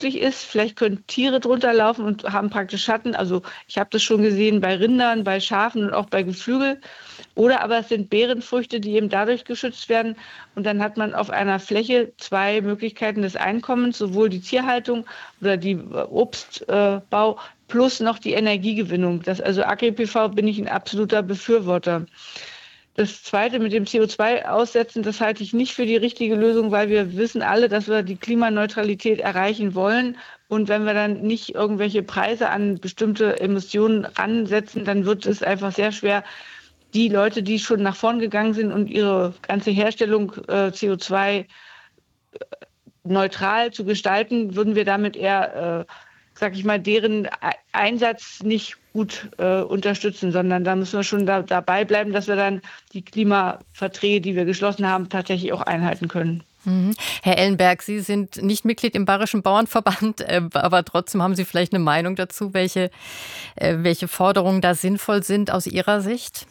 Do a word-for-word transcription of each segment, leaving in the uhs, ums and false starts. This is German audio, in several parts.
ist. Vielleicht können Tiere drunter laufen und haben praktisch Schatten. Also ich habe das schon gesehen bei Rindern, bei Schafen und auch bei Geflügel. Oder aber es sind Beerenfrüchte, die eben dadurch geschützt werden. Und dann hat man auf einer Fläche zwei Möglichkeiten des Einkommens, sowohl die Tierhaltung oder die Obstbau plus noch die Energiegewinnung. Das, also Agri-P V bin ich ein absoluter Befürworter. Das Zweite mit dem C O zwei Aussetzen, das halte ich nicht für die richtige Lösung, weil wir wissen alle, dass wir die Klimaneutralität erreichen wollen. Und wenn wir dann nicht irgendwelche Preise an bestimmte Emissionen ransetzen, dann wird es einfach sehr schwer, die Leute, die schon nach vorn gegangen sind und ihre ganze Herstellung äh, C O zwei neutral zu gestalten, würden wir damit eher, äh, sag ich mal, deren Einsatz nicht gut äh, unterstützen, sondern da müssen wir schon da, dabei bleiben, dass wir dann die Klimaverträge, die wir geschlossen haben, tatsächlich auch einhalten können. Mhm. Herr Ellenberg, Sie sind nicht Mitglied im Bayerischen Bauernverband, äh, aber trotzdem haben Sie vielleicht eine Meinung dazu, welche, äh, welche Forderungen da sinnvoll sind aus Ihrer Sicht?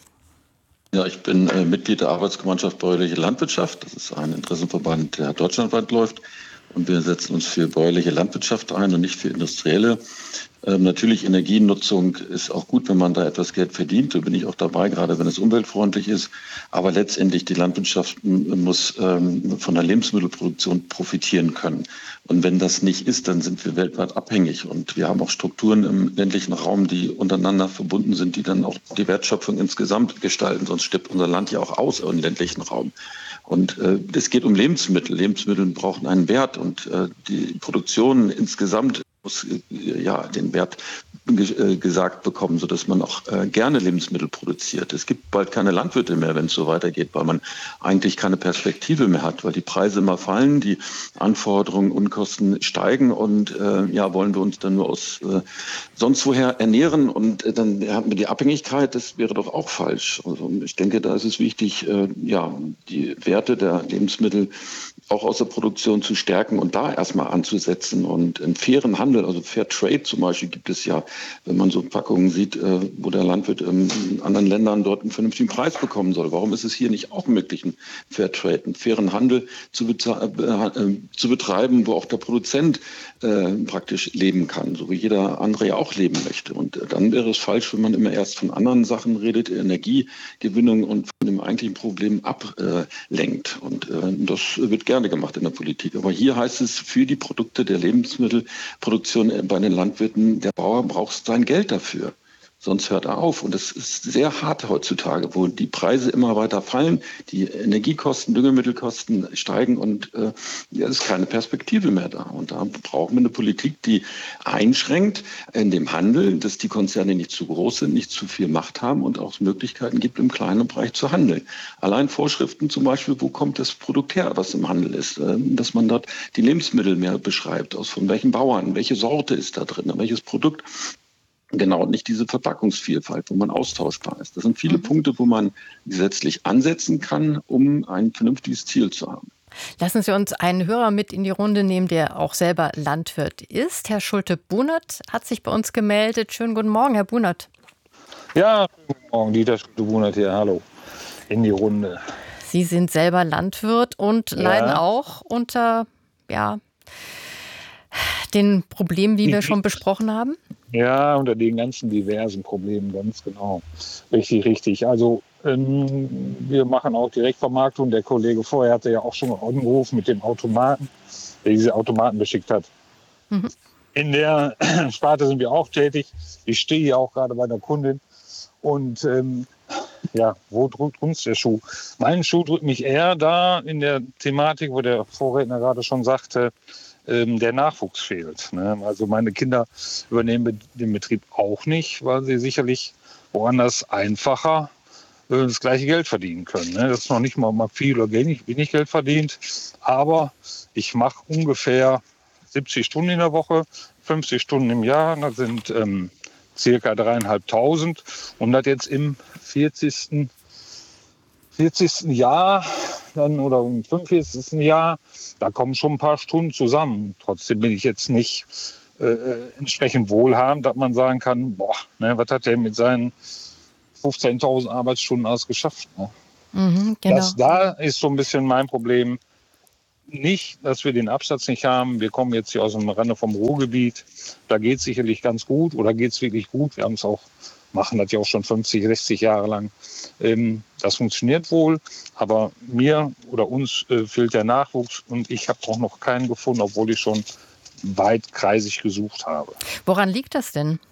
Ja, ich bin äh, Mitglied der Arbeitsgemeinschaft Bäuerliche Landwirtschaft. Das ist ein Interessenverband, der deutschlandweit läuft. Und wir setzen uns für bäuerliche Landwirtschaft ein und nicht für industrielle. Ähm, natürlich, Energienutzung ist auch gut, wenn man da etwas Geld verdient. Da bin ich auch dabei, gerade wenn es umweltfreundlich ist. Aber letztendlich, die Landwirtschaft muss ähm, von der Lebensmittelproduktion profitieren können. Und wenn das nicht ist, dann sind wir weltweit abhängig. Und wir haben auch Strukturen im ländlichen Raum, die untereinander verbunden sind, die dann auch die Wertschöpfung insgesamt gestalten. Sonst stirbt unser Land ja auch aus im ländlichen Raum. Und äh, es geht um Lebensmittel. Lebensmittel brauchen einen Wert und äh, die Produktion insgesamt muss äh, ja den Wert ge- äh, gesagt bekommen, sodass man auch äh, gerne Lebensmittel produziert. Es gibt bald keine Landwirte mehr, wenn es so weitergeht, weil man eigentlich keine Perspektive mehr hat, weil die Preise immer fallen, die Anforderungen, Unkosten steigen und äh, ja, wollen wir uns dann nur aus äh, sonst woher ernähren und äh, dann haben wir die Abhängigkeit, das wäre doch auch falsch. Also ich denke, da ist es wichtig, äh, ja, die Werte der Lebensmittel auch aus der Produktion zu stärken und da erstmal anzusetzen und einen fairen Handel, also Fair Trade zum Beispiel gibt es ja, wenn man so Packungen sieht, wo der Landwirt in anderen Ländern dort einen vernünftigen Preis bekommen soll. Warum ist es hier nicht auch möglich, einen Fair Trade, einen fairen Handel zu, beza- äh, zu betreiben, wo auch der Produzent äh, praktisch leben kann, so wie jeder andere ja auch leben möchte. Und dann wäre es falsch, wenn man immer erst von anderen Sachen redet, Energiegewinnung und von dem eigentlichen Problem ablenkt. Und äh, das wird gerne gemacht in der Politik. Aber hier heißt es, für die Produkte der Lebensmittelproduktion bei den Landwirten, der Bauer braucht sein Geld dafür. Sonst hört er auf. Und das ist sehr hart heutzutage, wo die Preise immer weiter fallen, die Energiekosten, Düngemittelkosten steigen und äh, ja, ist keine Perspektive mehr da. Und da brauchen wir eine Politik, die einschränkt in dem Handel, dass die Konzerne nicht zu groß sind, nicht zu viel Macht haben und auch Möglichkeiten gibt, im kleinen Bereich zu handeln. Allein Vorschriften zum Beispiel, wo kommt das Produkt her, was im Handel ist, äh, dass man dort die Lebensmittel mehr beschreibt, aus von welchen Bauern, welche Sorte ist da drin, welches Produkt. Genau, nicht diese Verpackungsvielfalt, wo man austauschbar ist. Das sind viele mhm. Punkte, wo man gesetzlich ansetzen kann, um ein vernünftiges Ziel zu haben. Lassen Sie uns einen Hörer mit in die Runde nehmen, der auch selber Landwirt ist. Herr Schulte-Bunert hat sich bei uns gemeldet. Schönen guten Morgen, Herr Bunert. Ja, guten Morgen, Dieter Schulte-Bunert hier. Hallo, in die Runde. Sie sind selber Landwirt und ja. leiden auch unter ja, den Problemen, wie wir schon besprochen haben? Ja, unter den ganzen diversen Problemen, ganz genau. Richtig, richtig. Also ähm, wir machen auch Direktvermarktung. Der Kollege vorher hatte ja auch schon mal angerufen mit dem Automaten, der diese Automaten beschickt hat. Mhm. In der Sparte sind wir auch tätig. Ich stehe hier auch gerade bei einer Kundin. Und ähm, ja, wo drückt uns der Schuh? Mein Schuh drückt mich eher da in der Thematik, wo der Vorredner gerade schon sagte, der Nachwuchs fehlt. Also meine Kinder übernehmen den Betrieb auch nicht, weil sie sicherlich woanders einfacher das gleiche Geld verdienen können. Das ist noch nicht mal viel oder wenig, wenig Geld verdient, aber ich mache ungefähr siebzig Stunden in der Woche, fünfzig Stunden im Jahr, das sind ähm, circa dreieinhalbtausend und das jetzt im vierzigsten vierzigsten Jahr dann oder im fünfundvierzigsten Jahr, da kommen schon ein paar Stunden zusammen. Trotzdem bin ich jetzt nicht äh, entsprechend wohlhabend, dass man sagen kann, boah, ne, was hat der mit seinen fünfzehntausend Arbeitsstunden alles geschafft? Ne? Mhm, genau. Das da ist so ein bisschen mein Problem. nicht, dass wir den Absatz nicht haben. Wir kommen jetzt hier aus dem Rande vom Ruhrgebiet. Da geht es sicherlich ganz gut oder geht es wirklich gut. Wir haben es auch, machen das ja auch schon fünfzig, sechzig Jahre lang. Ähm, das funktioniert wohl, aber mir oder uns äh, fehlt der Nachwuchs und ich habe auch noch keinen gefunden, obwohl ich schon weitkreisig gesucht habe. Woran liegt das denn?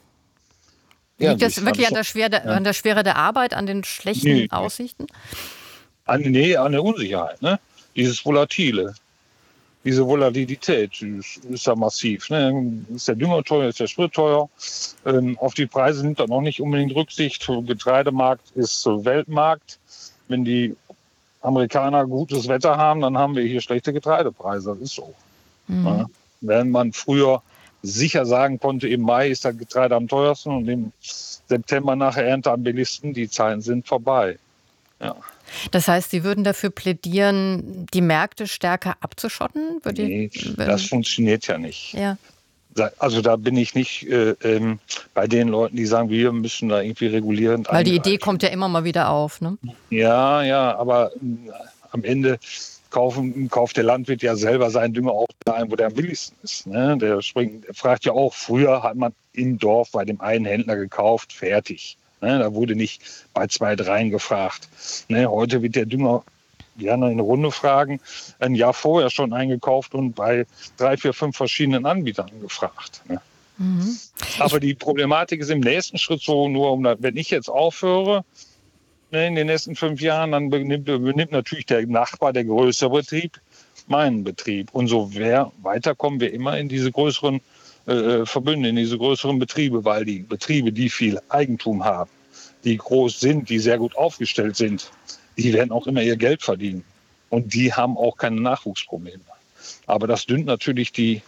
Ja, liegt das wirklich an der, Schwere, ja. an der Schwere der Arbeit, an den schlechten nee, Aussichten? An, nee, an der Unsicherheit, ne? Dieses Volatile. Diese Volatilität ist, ist ja massiv. Ne? Ist der Dünger teuer, ist der Sprit teuer. Ähm, auf die Preise nimmt er noch nicht unbedingt Rücksicht. Getreidemarkt ist Weltmarkt. Wenn die Amerikaner gutes Wetter haben, dann haben wir hier schlechte Getreidepreise. Das ist so. Mhm. Ja? Während man früher sicher sagen konnte, im Mai ist das Getreide am teuersten und im September nach der Ernte am billigsten, die Zeiten sind vorbei. Ja. Das heißt, Sie würden dafür plädieren, die Märkte stärker abzuschotten? Würde nee, das funktioniert ja nicht. Ja. Also da bin ich nicht äh, ähm, bei den Leuten, die sagen, wir müssen da irgendwie regulierend Weil die eingreifen. Idee kommt ja immer mal wieder auf, ne? Ja, ja, aber äh, am Ende kaufen, kauft der Landwirt ja selber seinen Dünger auch da ein, wo der am billigsten ist. Ne? Der, springt, der fragt ja auch, früher hat man im Dorf bei dem einen Händler gekauft, fertig. Ne, da wurde nicht bei zwei, dreien gefragt. Ne, heute wird der Dünger gerne in eine Runde fragen, ein Jahr vorher schon eingekauft und bei drei, vier, fünf verschiedenen Anbietern gefragt. Ne. Mhm. Aber die Problematik ist im nächsten Schritt so, nur um, wenn ich jetzt aufhöre, ne, in den nächsten fünf Jahren, dann benimmt, benimmt natürlich der Nachbar, der größere Betrieb, meinen Betrieb. Und so wer, weiter kommen wir immer in diese größeren Äh, Verbünde, in diese größeren Betriebe, weil die Betriebe, die viel Eigentum haben, die groß sind, die sehr gut aufgestellt sind, die werden auch immer ihr Geld verdienen. Und die haben auch keine Nachwuchsprobleme. Aber das dünnt natürlich die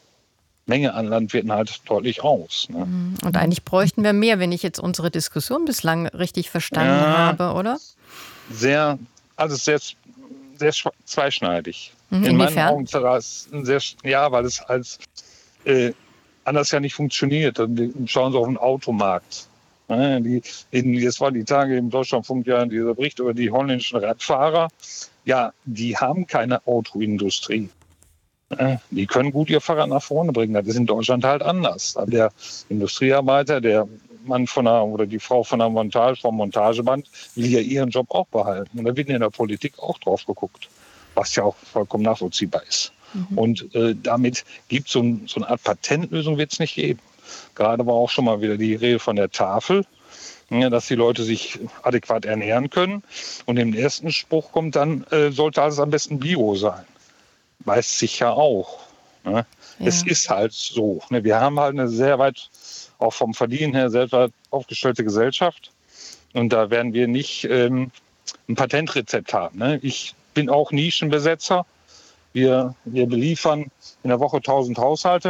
Menge an Landwirten halt deutlich aus. Ne? Und eigentlich bräuchten wir mehr, wenn ich jetzt unsere Diskussion bislang richtig verstanden ja, habe, oder? Sehr, also sehr, sehr zweischneidig. Mhm, in inwiefern? meinen Augen ist sehr, ja, weil es als äh, anders ja nicht funktioniert. Dann schauen Sie auf den Automarkt. Ja, die, in, jetzt war die Tage im Deutschlandfunk ja dieser Bericht über die holländischen Radfahrer. Ja, die haben keine Autoindustrie. Ja, die können gut ihr Fahrrad nach vorne bringen. Das ist in Deutschland halt anders. Der Industriearbeiter, der Mann von der, oder die Frau von der Montage, vom Montageband, will ja ihren Job auch behalten. Und da wird in der Politik auch drauf geguckt, was ja auch vollkommen nachvollziehbar ist. Mhm. Und äh, damit gibt so ein, so eine Art Patentlösung wird es nicht geben. Gerade war auch schon mal wieder die Rede von der Tafel, ja, dass die Leute sich adäquat ernähren können. Und im ersten Spruch kommt dann, äh, sollte alles am besten Bio sein. Weiß sich ja auch. Ne? Ja. Es ist halt so. Ne? Wir haben halt eine sehr weit, auch vom Verdienen her, sehr weit aufgestellte Gesellschaft. Und da werden wir nicht ähm, ein Patentrezept haben. Ne? Ich bin auch Nischenbesetzer. Wir, wir beliefern in der Woche tausend Haushalte,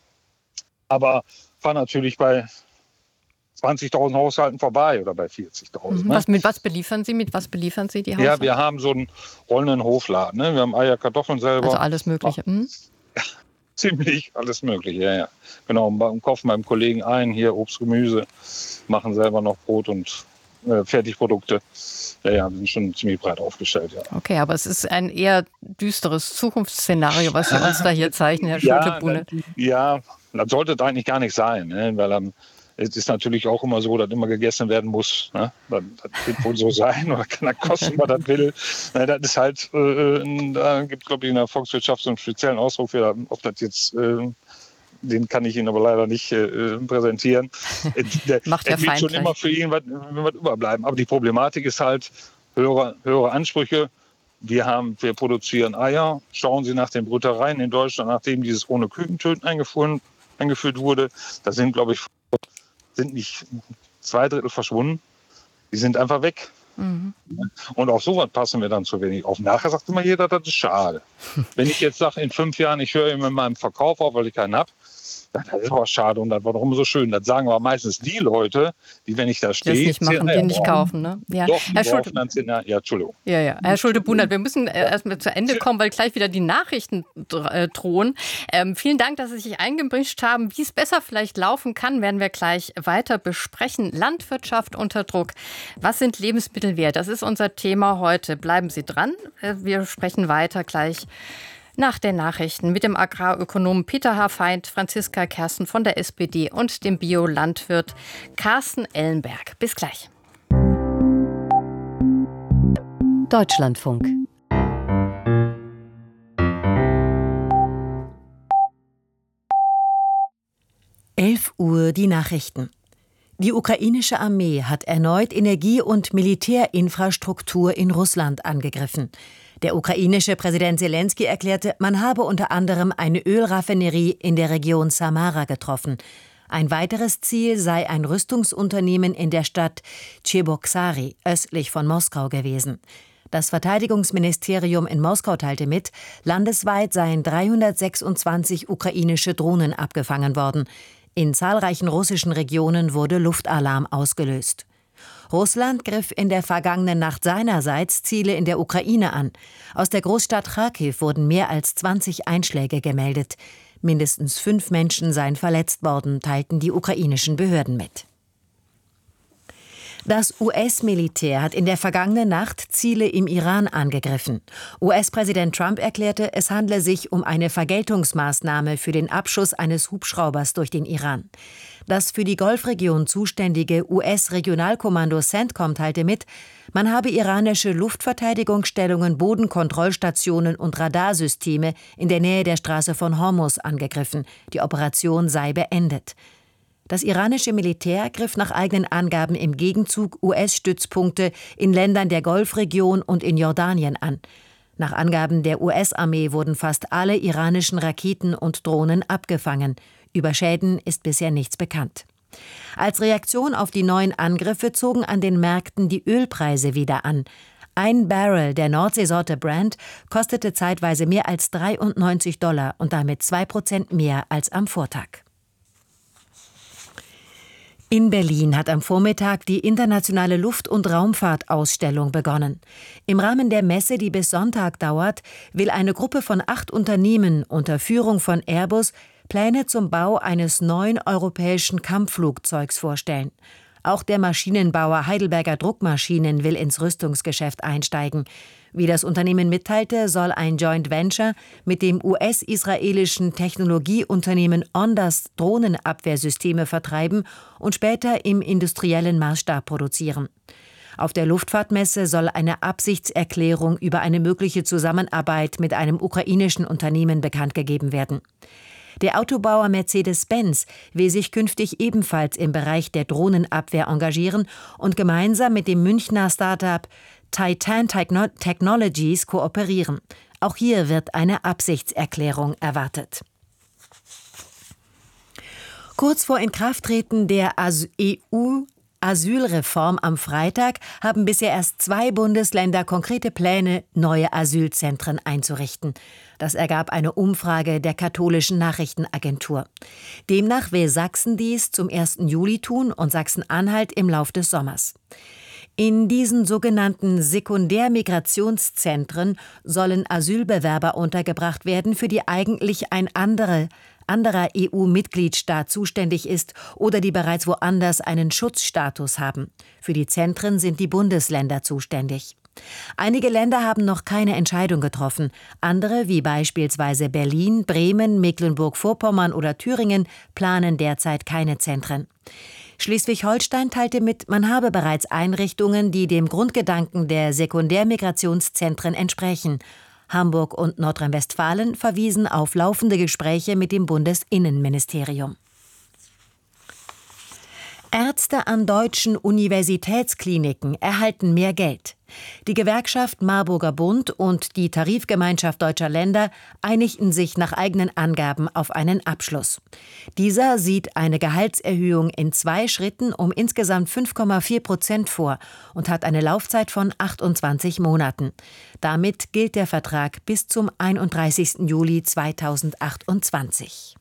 aber fahren natürlich bei zwanzigtausend Haushalten vorbei oder bei vierzigtausend. Was, mit was beliefern Sie? Mit was beliefern Sie die Haushalte? Ja, wir haben so einen rollenden Hofladen. Ne? Wir haben Eier, Kartoffeln selber. Also alles Mögliche. Hm? Ja, ziemlich alles Mögliche, ja, ja. Genau, und kaufen beim Kollegen ein, hier Obst, Gemüse, machen selber noch Brot und äh, Fertigprodukte. Ja, ja, wir sind schon ziemlich breit aufgestellt, ja. Okay, aber es ist ein eher düsteres Zukunftsszenario, was Sie uns da hier zeichnen, Herr ja, Schulte-Buhne. Ja, das sollte das eigentlich gar nicht sein, ne? Weil ähm, es ist natürlich auch immer so, dass immer gegessen werden muss. Ne? Das, das wird wohl so sein oder kann das kosten, was das will. Ne, das ist halt, äh, da gibt es, glaube ich, in der Volkswirtschaft so einen speziellen Ausdruck für, ob das jetzt... Äh, den kann ich Ihnen aber leider nicht äh, präsentieren. Der, Macht der es wird schon gleich. immer für ihn was, was überbleiben. Aber die Problematik ist halt höhere, höhere Ansprüche. Wir haben, wir produzieren Eier. Schauen Sie nach den Bruttereien in Deutschland, nachdem dieses ohne Kükentöten eingeführt, eingeführt wurde. Da sind, glaube ich, sind nicht zwei Drittel verschwunden. Die sind einfach weg. Mhm. Und auf sowas passen wir dann zu wenig auf. Nachher sagt immer jeder, das ist schade. Wenn ich jetzt sage, in fünf Jahren, ich höre immer in meinem Verkauf auf, weil ich keinen habe, das ist aber schade und das war doch immer so schön. Das sagen aber meistens die Leute, die, wenn ich da stehe, das nicht machen, die nicht kaufen. Ne? Ja. Doch, die Herr Schulte, dann, ja, Entschuldigung. Ja, ja. Herr Schulte-Bunert, wir müssen äh, erstmal zu Ende kommen, weil gleich wieder die Nachrichten äh, drohen. Ähm, vielen Dank, dass Sie sich eingemischt haben. Wie es besser vielleicht laufen kann, werden wir gleich weiter besprechen. Landwirtschaft unter Druck. Was sind Lebensmittel wert? Das ist unser Thema heute. Bleiben Sie dran. Wir sprechen weiter gleich Nach den Nachrichten mit dem Agrarökonomen Peter H. Feind, Franziska Kersten von der S P D und dem Biolandwirt Carsten Ellenberg. Bis gleich. Deutschlandfunk. elf Uhr die Nachrichten. Die ukrainische Armee hat erneut Energie- und Militärinfrastruktur in Russland angegriffen. Der ukrainische Präsident Selenskyj erklärte, man habe unter anderem eine Ölraffinerie in der Region Samara getroffen. Ein weiteres Ziel sei ein Rüstungsunternehmen in der Stadt Tscheboksary, östlich von Moskau gewesen. Das Verteidigungsministerium in Moskau teilte mit, landesweit seien dreihundertsechsundzwanzig ukrainische Drohnen abgefangen worden. In zahlreichen russischen Regionen wurde Luftalarm ausgelöst. Russland griff in der vergangenen Nacht seinerseits Ziele in der Ukraine an. Aus der Großstadt Charkiw wurden mehr als zwanzig Einschläge gemeldet. Mindestens fünf Menschen seien verletzt worden, teilten die ukrainischen Behörden mit. Das U S-Militär hat in der vergangenen Nacht Ziele im Iran angegriffen. U S-Präsident Trump erklärte, es handle sich um eine Vergeltungsmaßnahme für den Abschuss eines Hubschraubers durch den Iran. Das für die Golfregion zuständige U S-Regionalkommando CENTCOM teilte mit, man habe iranische Luftverteidigungsstellungen, Bodenkontrollstationen und Radarsysteme in der Nähe der Straße von Hormuz angegriffen. Die Operation sei beendet. Das iranische Militär griff nach eigenen Angaben im Gegenzug U S-Stützpunkte in Ländern der Golfregion und in Jordanien an. Nach Angaben der U S-Armee wurden fast alle iranischen Raketen und Drohnen abgefangen. Über Schäden ist bisher nichts bekannt. Als Reaktion auf die neuen Angriffe zogen an den Märkten die Ölpreise wieder an. Ein Barrel der Nordseesorte Brent kostete zeitweise mehr als dreiundneunzig Dollar und damit zwei Prozent mehr als am Vortag. In Berlin hat am Vormittag die internationale Luft- und Raumfahrtausstellung begonnen. Im Rahmen der Messe, die bis Sonntag dauert, will eine Gruppe von acht Unternehmen unter Führung von Airbus Pläne zum Bau eines neuen europäischen Kampfflugzeugs vorstellen. Auch der Maschinenbauer Heidelberger Druckmaschinen will ins Rüstungsgeschäft einsteigen. Wie das Unternehmen mitteilte, soll ein Joint Venture mit dem U S-israelischen Technologieunternehmen Ondas Drohnenabwehrsysteme vertreiben und später im industriellen Maßstab produzieren. Auf der Luftfahrtmesse soll eine Absichtserklärung über eine mögliche Zusammenarbeit mit einem ukrainischen Unternehmen bekannt gegeben werden. Der Autobauer Mercedes-Benz will sich künftig ebenfalls im Bereich der Drohnenabwehr engagieren und gemeinsam mit dem Münchner Start-up Titan Technologies kooperieren. Auch hier wird eine Absichtserklärung erwartet. Kurz vor Inkrafttreten der E U-Asylreform am Freitag haben bisher erst zwei Bundesländer konkrete Pläne, neue Asylzentren einzurichten. Das ergab eine Umfrage der katholischen Nachrichtenagentur. Demnach will Sachsen dies zum ersten Juli tun und Sachsen-Anhalt im Lauf des Sommers. In diesen sogenannten Sekundärmigrationszentren sollen Asylbewerber untergebracht werden, für die eigentlich ein andere, anderer E U-Mitgliedstaat zuständig ist oder die bereits woanders einen Schutzstatus haben. Für die Zentren sind die Bundesländer zuständig. Einige Länder haben noch keine Entscheidung getroffen. Andere, wie beispielsweise Berlin, Bremen, Mecklenburg-Vorpommern oder Thüringen, planen derzeit keine Zentren. Schleswig-Holstein teilte mit, man habe bereits Einrichtungen, die dem Grundgedanken der Sekundärmigrationszentren entsprechen. Hamburg und Nordrhein-Westfalen verwiesen auf laufende Gespräche mit dem Bundesinnenministerium. Ärzte an deutschen Universitätskliniken erhalten mehr Geld. Die Gewerkschaft Marburger Bund und die Tarifgemeinschaft Deutscher Länder einigten sich nach eigenen Angaben auf einen Abschluss. Dieser sieht eine Gehaltserhöhung in zwei Schritten um insgesamt fünf Komma vier Prozent vor und hat eine Laufzeit von achtundzwanzig Monaten. Damit gilt der Vertrag bis zum einunddreißigsten Juli zweitausendachtundzwanzig.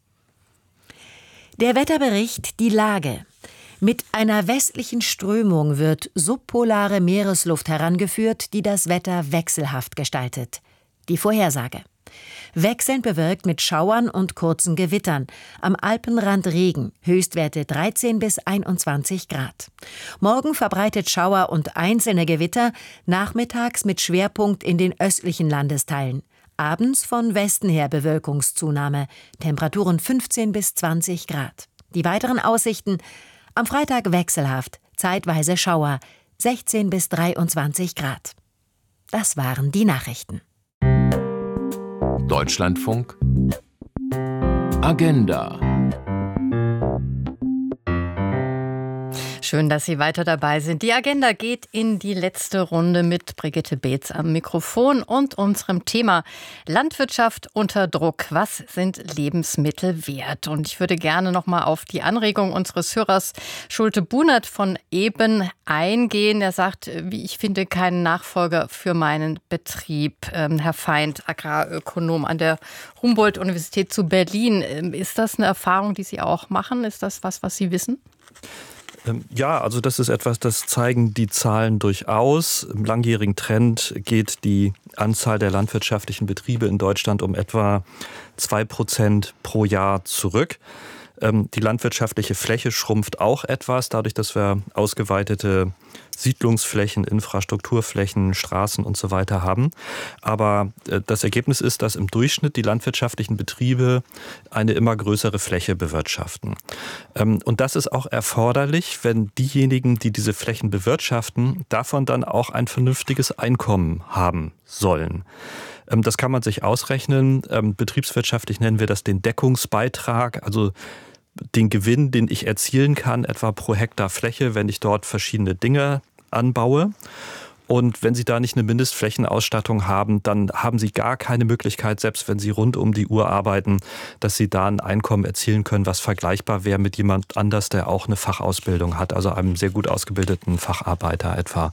Der Wetterbericht, die Lage. Mit einer westlichen Strömung wird subpolare Meeresluft herangeführt, die das Wetter wechselhaft gestaltet. Die Vorhersage. Wechselnd bewölkt mit Schauern und kurzen Gewittern. Am Alpenrand Regen, Höchstwerte dreizehn bis einundzwanzig Grad. Morgen verbreitet Schauer und einzelne Gewitter, nachmittags mit Schwerpunkt in den östlichen Landesteilen. Abends von Westen her Bewölkungszunahme, Temperaturen fünfzehn bis zwanzig Grad. Die weiteren Aussichten: am Freitag wechselhaft, zeitweise Schauer, sechzehn bis dreiundzwanzig Grad. Das waren die Nachrichten. Deutschlandfunk Agenda. Schön, dass Sie weiter dabei sind. Die Agenda geht in die letzte Runde mit Brigitte Beetz am Mikrofon und unserem Thema Landwirtschaft unter Druck. Was sind Lebensmittel wert? Und ich würde gerne noch mal auf die Anregung unseres Hörers Schulte Bunert von Eben eingehen. Er sagt, wie ich finde, keinen Nachfolger für meinen Betrieb. Ähm, Herr Feind, Agrarökonom an der Humboldt-Universität zu Berlin. Ähm, ist das eine Erfahrung, die Sie auch machen? Ist das was, was Sie wissen? Ja, also das ist etwas, das zeigen die Zahlen durchaus. Im langjährigen Trend geht die Anzahl der landwirtschaftlichen Betriebe in Deutschland um etwa zwei Prozent pro Jahr zurück. Die landwirtschaftliche Fläche schrumpft auch etwas, dadurch, dass wir ausgeweitete Siedlungsflächen, Infrastrukturflächen, Straßen und so weiter haben. Aber das Ergebnis ist, dass im Durchschnitt die landwirtschaftlichen Betriebe eine immer größere Fläche bewirtschaften. Und das ist auch erforderlich, wenn diejenigen, die diese Flächen bewirtschaften, davon dann auch ein vernünftiges Einkommen haben sollen. Das kann man sich ausrechnen. Betriebswirtschaftlich nennen wir das den Deckungsbeitrag, also den Gewinn, den ich erzielen kann, etwa pro Hektar Fläche, wenn ich dort verschiedene Dinge anbaue. Und wenn Sie da nicht eine Mindestflächenausstattung haben, dann haben Sie gar keine Möglichkeit, selbst wenn Sie rund um die Uhr arbeiten, dass Sie da ein Einkommen erzielen können, was vergleichbar wäre mit jemand anders, der auch eine Fachausbildung hat, also einem sehr gut ausgebildeten Facharbeiter etwa.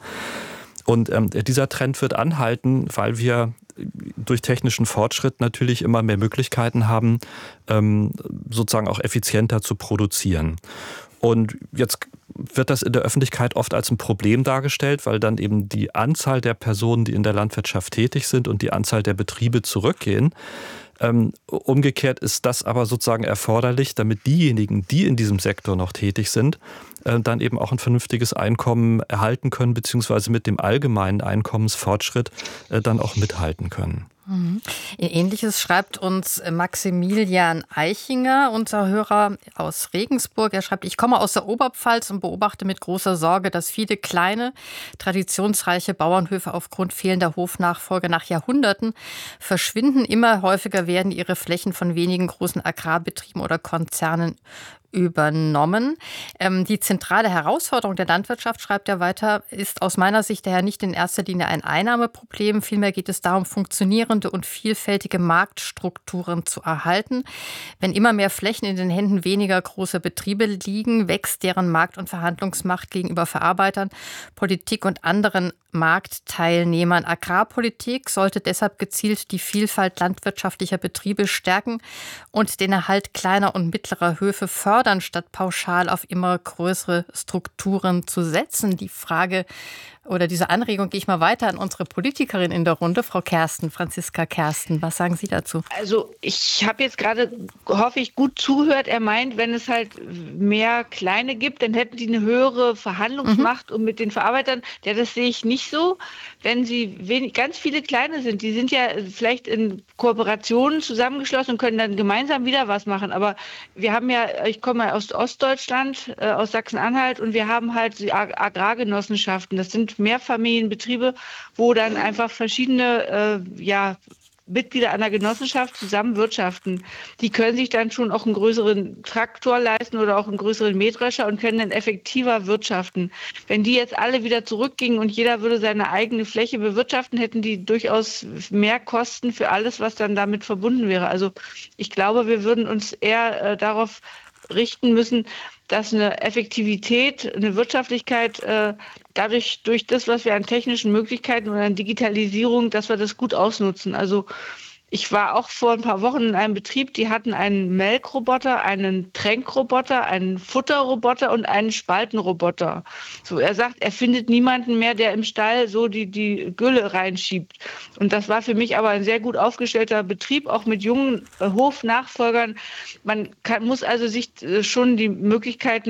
Und ähm, dieser Trend wird anhalten, weil wir durch technischen Fortschritt natürlich immer mehr Möglichkeiten haben, ähm, sozusagen auch effizienter zu produzieren. Und jetzt wird das in der Öffentlichkeit oft als ein Problem dargestellt, weil dann eben die Anzahl der Personen, die in der Landwirtschaft tätig sind, und die Anzahl der Betriebe zurückgehen. Ähm, umgekehrt ist das aber sozusagen erforderlich, damit diejenigen, die in diesem Sektor noch tätig sind, äh, dann eben auch ein vernünftiges Einkommen erhalten können, beziehungsweise mit dem allgemeinen Einkommensfortschritt äh, dann auch mithalten können. Mhm. Ähnliches schreibt uns Maximilian Eichinger, unser Hörer aus Regensburg. Er schreibt, ich komme aus der Oberpfalz und beobachte mit großer Sorge, dass viele kleine, traditionsreiche Bauernhöfe aufgrund fehlender Hofnachfolge nach Jahrhunderten verschwinden. Immer häufiger werden ihre Flächen von wenigen großen Agrarbetrieben oder Konzernen übernommen. Ähm, die zentrale Herausforderung der Landwirtschaft, schreibt er weiter, ist aus meiner Sicht daher nicht in erster Linie ein Einnahmeproblem. Vielmehr geht es darum, funktionierende und vielfältige Marktstrukturen zu erhalten. Wenn immer mehr Flächen in den Händen weniger großer Betriebe liegen, wächst deren Markt- und Verhandlungsmacht gegenüber Verarbeitern, Politik und anderen Marktteilnehmern. Agrarpolitik sollte deshalb gezielt die Vielfalt landwirtschaftlicher Betriebe stärken und den Erhalt kleiner und mittlerer Höfe fördern, statt pauschal auf immer größere Strukturen zu setzen. Die Frage oder diese Anregung gehe ich mal weiter an unsere Politikerin in der Runde, Frau Kersten, Franziska Kersten. Was sagen Sie dazu? Also ich habe jetzt gerade, hoffe ich, gut zugehört. Er meint, wenn es halt mehr Kleine gibt, dann hätten die eine höhere Verhandlungsmacht mhm. und mit den Verarbeitern. Ja, das sehe ich nicht so. Wenn sie wenig, ganz viele Kleine sind, die sind ja vielleicht in Kooperationen zusammengeschlossen und können dann gemeinsam wieder was machen. Aber wir haben ja, ich komme aus Ostdeutschland, äh, aus Sachsen-Anhalt, und wir haben halt die Agrargenossenschaften. Das sind Mehrfamilienbetriebe, wo dann einfach verschiedene äh, ja, Mitglieder einer Genossenschaft zusammen wirtschaften. Die können sich dann schon auch einen größeren Traktor leisten oder auch einen größeren Mähdrescher und können dann effektiver wirtschaften. Wenn die jetzt alle wieder zurückgingen und jeder würde seine eigene Fläche bewirtschaften, hätten die durchaus mehr Kosten für alles, was dann damit verbunden wäre. Also ich glaube, wir würden uns eher äh, darauf richten müssen, dass eine Effektivität, eine Wirtschaftlichkeit äh, dadurch, durch das, was wir an technischen Möglichkeiten oder an Digitalisierung, dass wir das gut ausnutzen. Also ich war auch vor ein paar Wochen in einem Betrieb, die hatten einen Melkroboter, einen Tränkroboter, einen Futterroboter und einen Spaltenroboter. So, er sagt, er findet niemanden mehr, der im Stall so die, die Gülle reinschiebt. Und das war für mich aber ein sehr gut aufgestellter Betrieb, auch mit jungen äh, Hofnachfolgern. Man kann, muss also sich äh, schon die Möglichkeiten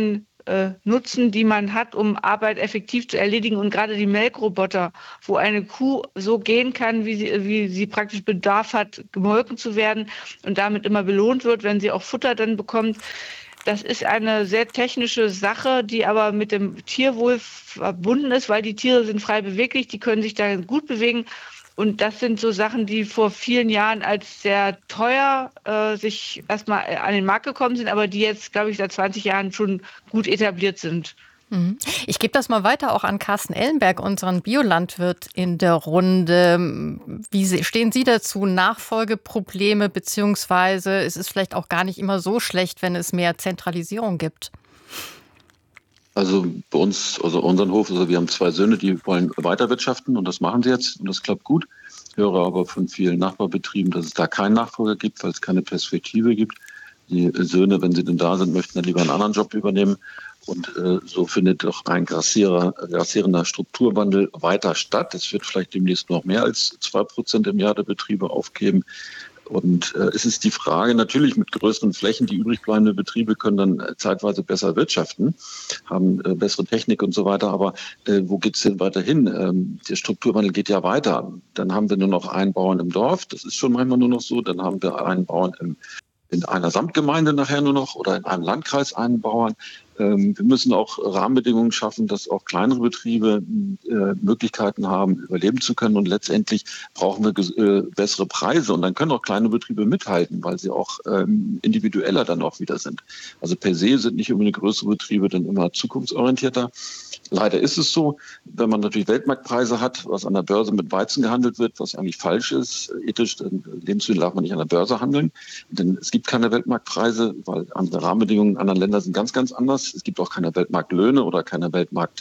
äh, nutzen, die man hat, um Arbeit effektiv zu erledigen. Und gerade die Melkroboter, wo eine Kuh so gehen kann, wie sie, wie sie praktisch Bedarf hat, gemolken zu werden und damit immer belohnt wird, wenn sie auch Futter dann bekommt. Das ist eine sehr technische Sache, die aber mit dem Tierwohl verbunden ist, weil die Tiere sind frei beweglich, die können sich da gut bewegen. Und das sind so Sachen, die vor vielen Jahren als sehr teuer äh, sich erstmal an den Markt gekommen sind, aber die jetzt, glaube ich, seit zwanzig Jahren schon gut etabliert sind. Ich gebe das mal weiter auch an Carsten Ellenberg, unseren Biolandwirt in der Runde. Wie stehen Sie dazu? Nachfolgeprobleme, beziehungsweise es ist vielleicht auch gar nicht immer so schlecht, wenn es mehr Zentralisierung gibt? Also bei uns, also unseren Hof, also wir haben zwei Söhne, die wollen weiterwirtschaften und das machen sie jetzt und das klappt gut. Ich höre aber von vielen Nachbarbetrieben, dass es da keinen Nachfolger gibt, weil es keine Perspektive gibt. Die Söhne, wenn sie denn da sind, möchten dann lieber einen anderen Job übernehmen. Und äh, so findet doch ein grassierer, grassierender Strukturwandel weiter statt. Es wird vielleicht demnächst noch mehr als zwei Prozent im Jahr der Betriebe aufgeben. Und äh, es ist die Frage, natürlich mit größeren Flächen, die übrig bleibenden Betriebe können dann äh, zeitweise besser wirtschaften, haben äh, bessere Technik und so weiter. Aber äh, wo geht's denn weiter hin? Ähm, der Strukturwandel geht ja weiter. Dann haben wir nur noch einen Bauern im Dorf. Das ist schon manchmal nur noch so. Dann haben wir einen Bauern im in einer Samtgemeinde nachher nur noch oder in einem Landkreis einen Bauern. Ähm, wir müssen auch Rahmenbedingungen schaffen, dass auch kleinere Betriebe äh, Möglichkeiten haben, überleben zu können. Und letztendlich brauchen wir äh, bessere Preise. Und dann können auch kleine Betriebe mithalten, weil sie auch ähm, individueller dann auch wieder sind. Also per se sind nicht unbedingt größere Betriebe dann immer zukunftsorientierter. Leider ist es so, wenn man natürlich Weltmarktpreise hat, was an der Börse mit Weizen gehandelt wird, was eigentlich falsch ist. Ethisch, Lebensmittel darf man nicht an der Börse handeln, denn es gibt keine Weltmarktpreise, weil andere Rahmenbedingungen in anderen Ländern sind ganz, ganz anders. Es gibt auch keine Weltmarktlöhne oder keine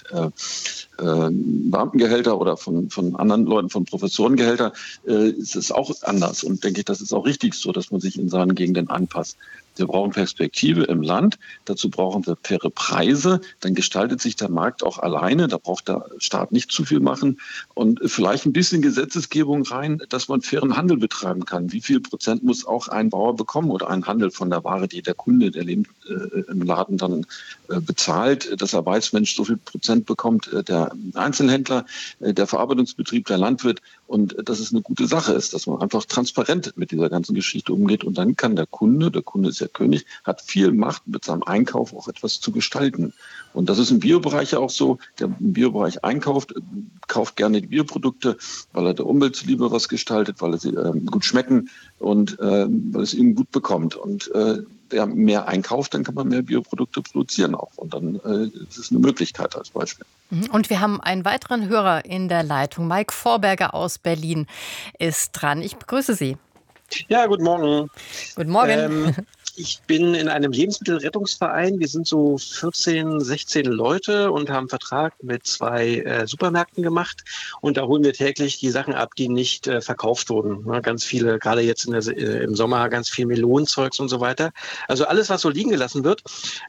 Weltmarkt-Beamtengehälter äh, äh, oder von, von anderen Leuten, von Professorengehälter. Äh, es ist auch anders und denke ich, das ist auch richtig so, dass man sich in seinen Gegenden anpasst. Wir brauchen Perspektive im Land, dazu brauchen wir faire Preise, dann gestaltet sich der Markt auch alleine, da braucht der Staat nicht zu viel machen und vielleicht ein bisschen Gesetzesgebung rein, dass man fairen Handel betreiben kann. Wie viel Prozent muss auch ein Bauer bekommen oder ein Handel von der Ware, die der Kunde, der Leben, äh, im Laden dann äh, bezahlt, dass er weiß, Mensch, so viel Prozent bekommt äh, der Einzelhändler, äh, der Verarbeitungsbetrieb, der Landwirt und äh, dass es eine gute Sache ist, dass man einfach transparent mit dieser ganzen Geschichte umgeht und dann kann der Kunde, der Kunde ist der König, hat viel Macht, mit seinem Einkauf auch etwas zu gestalten. Und das ist im Biobereich ja auch so. Der im Biobereich einkauft, kauft gerne die Bioprodukte, weil er der Umwelt zuliebe was gestaltet, weil sie äh, gut schmecken und äh, weil es ihm gut bekommt. Und äh, wer mehr einkauft, dann kann man mehr Bioprodukte produzieren auch. Und dann äh, ist es eine Möglichkeit als Beispiel. Und wir haben einen weiteren Hörer in der Leitung. Mike Vorberger aus Berlin ist dran. Ich begrüße Sie. Ja, guten Morgen. Guten Morgen. Ähm, ich bin in einem Lebensmittelrettungsverein. Wir sind so vierzehn, sechzehn Leute und haben einen Vertrag mit zwei äh, Supermärkten gemacht. Und da holen wir täglich die Sachen ab, die nicht äh, verkauft wurden. Ja, ganz viele, gerade jetzt in der, äh, im Sommer, ganz viel Melonenzeugs und so weiter. Also alles, was so liegen gelassen wird.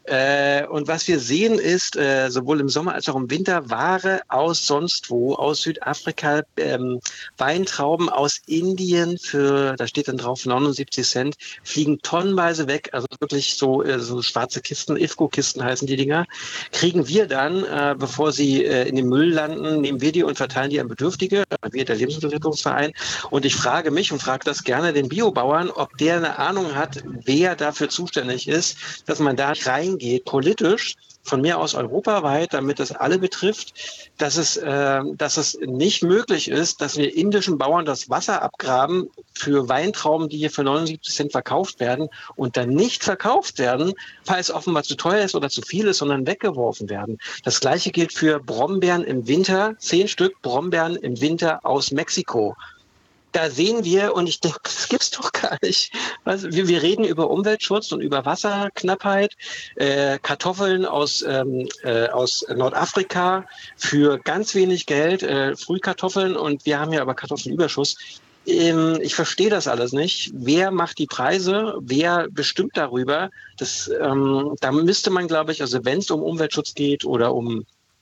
Äh, und was wir sehen ist, äh, sowohl im Sommer als auch im Winter, Ware aus sonst wo, aus Südafrika, ähm, Weintrauben aus Indien für, da steht dann drauf, neunundsiebzig Cent, fliegen tonnenweise weg. Also wirklich so, so schwarze Kisten, I F C O-Kisten heißen die Dinger, kriegen wir dann, äh, bevor sie äh, in den Müll landen, nehmen wir die und verteilen die an Bedürftige, wir der Lebensmittelrettungsverein. Und ich frage mich und frage das gerne den Biobauern, ob der eine Ahnung hat, wer dafür zuständig ist, dass man da reingeht, politisch, von mir aus europaweit, damit das alle betrifft, dass es, äh, dass es nicht möglich ist, dass wir indischen Bauern das Wasser abgraben für Weintrauben, die hier für neunundsiebzig Cent verkauft werden und dann nicht verkauft werden, weil es offenbar zu teuer ist oder zu viel ist, sondern weggeworfen werden. Das Gleiche gilt für Brombeeren im Winter, zehn Stück Brombeeren im Winter aus Mexiko. Da sehen wir, und ich denke, das gibt's doch gar nicht. Also wir, wir reden über Umweltschutz und über Wasserknappheit, äh, Kartoffeln aus, ähm, äh, aus Nordafrika für ganz wenig Geld, äh, Frühkartoffeln, und wir haben ja aber Kartoffelüberschuss. Ähm, ich verstehe das alles nicht. Wer macht die Preise? Wer bestimmt darüber? Das, ähm, da müsste man, glaube ich, also wenn es um Umweltschutz geht oder um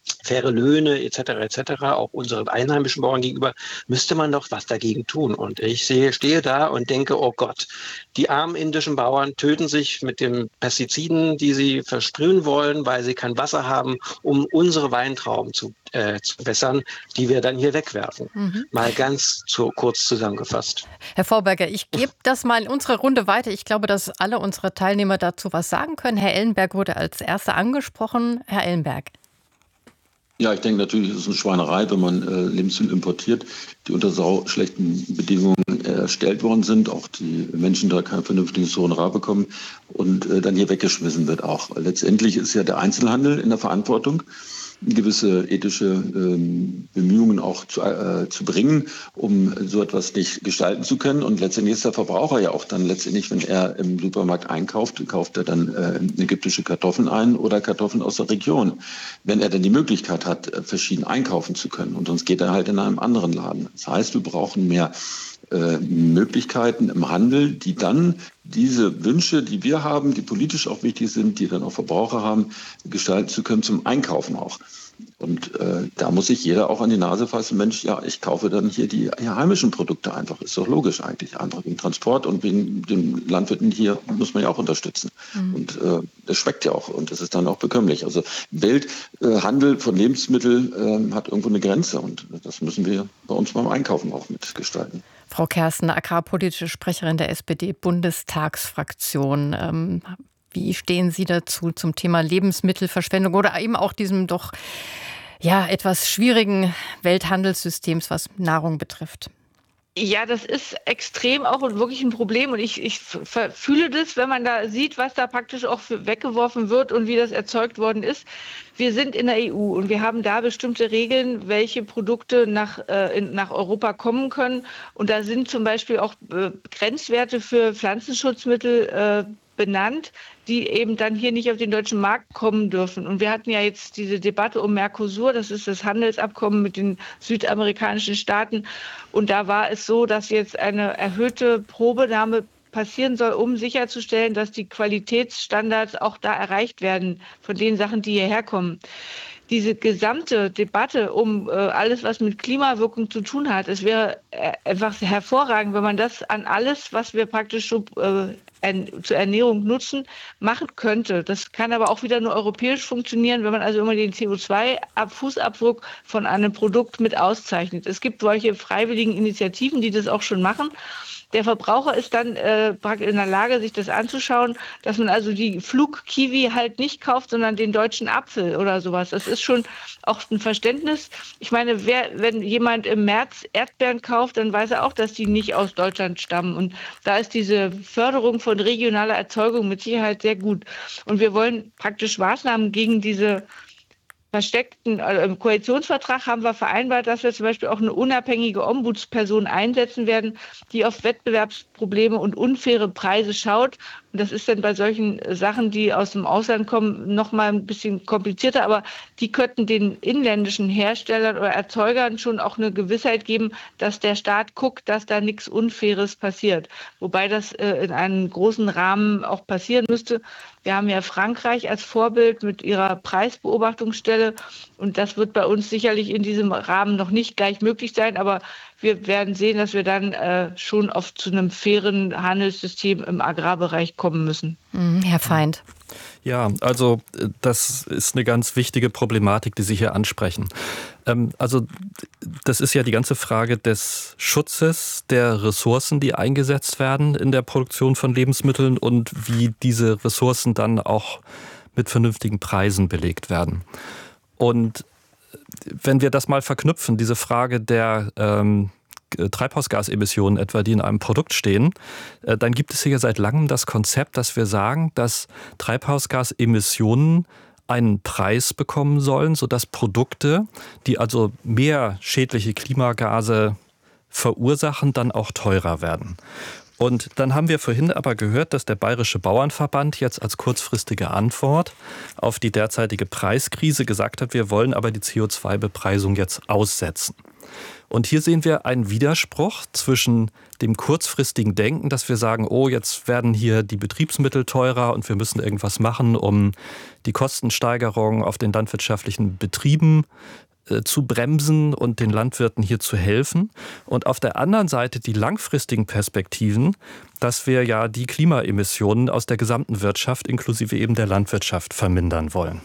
faire Löhne et cetera et cetera, auch unseren einheimischen Bauern gegenüber, müsste man doch was dagegen tun. Und ich sehe, stehe da und denke, oh Gott, die armen indischen Bauern töten sich mit den Pestiziden, die sie versprühen wollen, weil sie kein Wasser haben, um unsere Weintrauben zu, äh, zu wässern, die wir dann hier wegwerfen. Mhm. Mal ganz zu, kurz zusammengefasst. Herr Vorberger, ich gebe das mal in unsere Runde weiter. Ich glaube, dass alle unsere Teilnehmer dazu was sagen können. Herr Ellenberg wurde als Erster angesprochen. Herr Ellenberg. Ja, ich denke natürlich, ist es eine Schweinerei, wenn man äh, Lebensmittel importiert, die unter sau schlechten Bedingungen äh, erstellt worden sind, auch die Menschen da kein vernünftiges Honorar bekommen und äh, dann hier weggeschmissen wird auch. Letztendlich ist ja der Einzelhandel in der Verantwortung, gewisse ethische ähm, Bemühungen auch zu, äh, zu bringen, um so etwas nicht gestalten zu können. Und letztendlich ist der Verbraucher ja auch dann letztendlich, wenn er im Supermarkt einkauft, kauft er dann äh, ägyptische Kartoffeln ein oder Kartoffeln aus der Region. Wenn er dann die Möglichkeit hat, verschieden einkaufen zu können. Und sonst geht er halt in einem anderen Laden. Das heißt, wir brauchen mehr äh, Möglichkeiten im Handel, die dann diese Wünsche, die wir haben, die politisch auch wichtig sind, die dann auch Verbraucher haben, gestalten zu können zum Einkaufen auch. Und äh, da muss sich jeder auch an die Nase fassen, Mensch, ja, ich kaufe dann hier die hier heimischen Produkte einfach. Ist doch logisch eigentlich. Einfach wegen Transport und wegen den Landwirten hier muss man ja auch unterstützen. Mhm. Und äh, das schmeckt ja auch und es ist dann auch bekömmlich. Also Welthandel äh, von Lebensmitteln äh, hat irgendwo eine Grenze und das müssen wir bei uns beim Einkaufen auch mitgestalten. Frau Kersten, agrarpolitische Sprecherin der S P D-Bundestagsfraktion. Ähm, wie stehen Sie dazu zum Thema Lebensmittelverschwendung oder eben auch diesem doch ja, etwas schwierigen Welthandelssystems, was Nahrung betrifft? Ja, das ist extrem auch und wirklich ein Problem. Und ich, ich fühle das, wenn man da sieht, was da praktisch auch für weggeworfen wird und wie das erzeugt worden ist. Wir sind in der E U und wir haben da bestimmte Regeln, welche Produkte nach, äh, in, nach Europa kommen können. Und da sind zum Beispiel auch äh, Grenzwerte für Pflanzenschutzmittel äh, benannt, die eben dann hier nicht auf den deutschen Markt kommen dürfen. Und wir hatten ja jetzt diese Debatte um Mercosur, das ist das Handelsabkommen mit den südamerikanischen Staaten. Und da war es so, dass jetzt eine erhöhte Probenahme passieren soll, um sicherzustellen, dass die Qualitätsstandards auch da erreicht werden von den Sachen, die hierher kommen. Diese gesamte Debatte um äh, alles, was mit Klimawirkung zu tun hat, es wäre äh, einfach hervorragend, wenn man das an alles, was wir praktisch so, äh, en- zur Ernährung nutzen, machen könnte. Das kann aber auch wieder nur europäisch funktionieren, wenn man also immer den C O zwei Fußabdruck von einem Produkt mit auszeichnet. Es gibt solche freiwilligen Initiativen, die das auch schon machen. Der Verbraucher ist dann äh, in der Lage, sich das anzuschauen, dass man also die Flugkiwi halt nicht kauft, sondern den deutschen Apfel oder sowas. Das ist schon auch ein Verständnis. Ich meine, wer, wenn jemand im März Erdbeeren kauft, dann weiß er auch, dass die nicht aus Deutschland stammen. Und da ist diese Förderung von regionaler Erzeugung mit Sicherheit sehr gut. Und wir wollen praktisch Maßnahmen gegen diese versteckten, also im Koalitionsvertrag haben wir vereinbart, dass wir zum Beispiel auch eine unabhängige Ombudsperson einsetzen werden, die auf Wettbewerbsprobleme und unfaire Preise schaut. Und das ist dann bei solchen Sachen, die aus dem Ausland kommen, noch mal ein bisschen komplizierter. Aber die könnten den inländischen Herstellern oder Erzeugern schon auch eine Gewissheit geben, dass der Staat guckt, dass da nichts Unfaires passiert. Wobei das äh, in einem großen Rahmen auch passieren müsste. Wir haben ja Frankreich als Vorbild mit ihrer Preisbeobachtungsstelle. Und das wird bei uns sicherlich in diesem Rahmen noch nicht gleich möglich sein. Aber wir werden sehen, dass wir dann äh, schon auf zu einem fairen Handelssystem im Agrarbereich kommen müssen. Herr Feind. Ja, also das ist eine ganz wichtige Problematik, die Sie hier ansprechen. Ähm, also das ist ja die ganze Frage des Schutzes der Ressourcen, die eingesetzt werden in der Produktion von Lebensmitteln und wie diese Ressourcen dann auch mit vernünftigen Preisen belegt werden. Und wenn wir das mal verknüpfen, diese Frage der ähm, Treibhausgasemissionen etwa, die in einem Produkt stehen, äh, dann gibt es hier seit langem das Konzept, dass wir sagen, dass Treibhausgasemissionen einen Preis bekommen sollen, sodass Produkte, die also mehr schädliche Klimagase verursachen, dann auch teurer werden. Und dann haben wir vorhin aber gehört, dass der Bayerische Bauernverband jetzt als kurzfristige Antwort auf die derzeitige Preiskrise gesagt hat, wir wollen aber die C O zwei Bepreisung jetzt aussetzen. Und hier sehen wir einen Widerspruch zwischen dem kurzfristigen Denken, dass wir sagen, oh, jetzt werden hier die Betriebsmittel teurer und wir müssen irgendwas machen, um die Kostensteigerung auf den landwirtschaftlichen Betrieben äh, zu bremsen und den Landwirten hier zu helfen. Und auf der anderen Seite die langfristigen Perspektiven, dass wir ja die Klimaemissionen aus der gesamten Wirtschaft inklusive eben der Landwirtschaft vermindern wollen.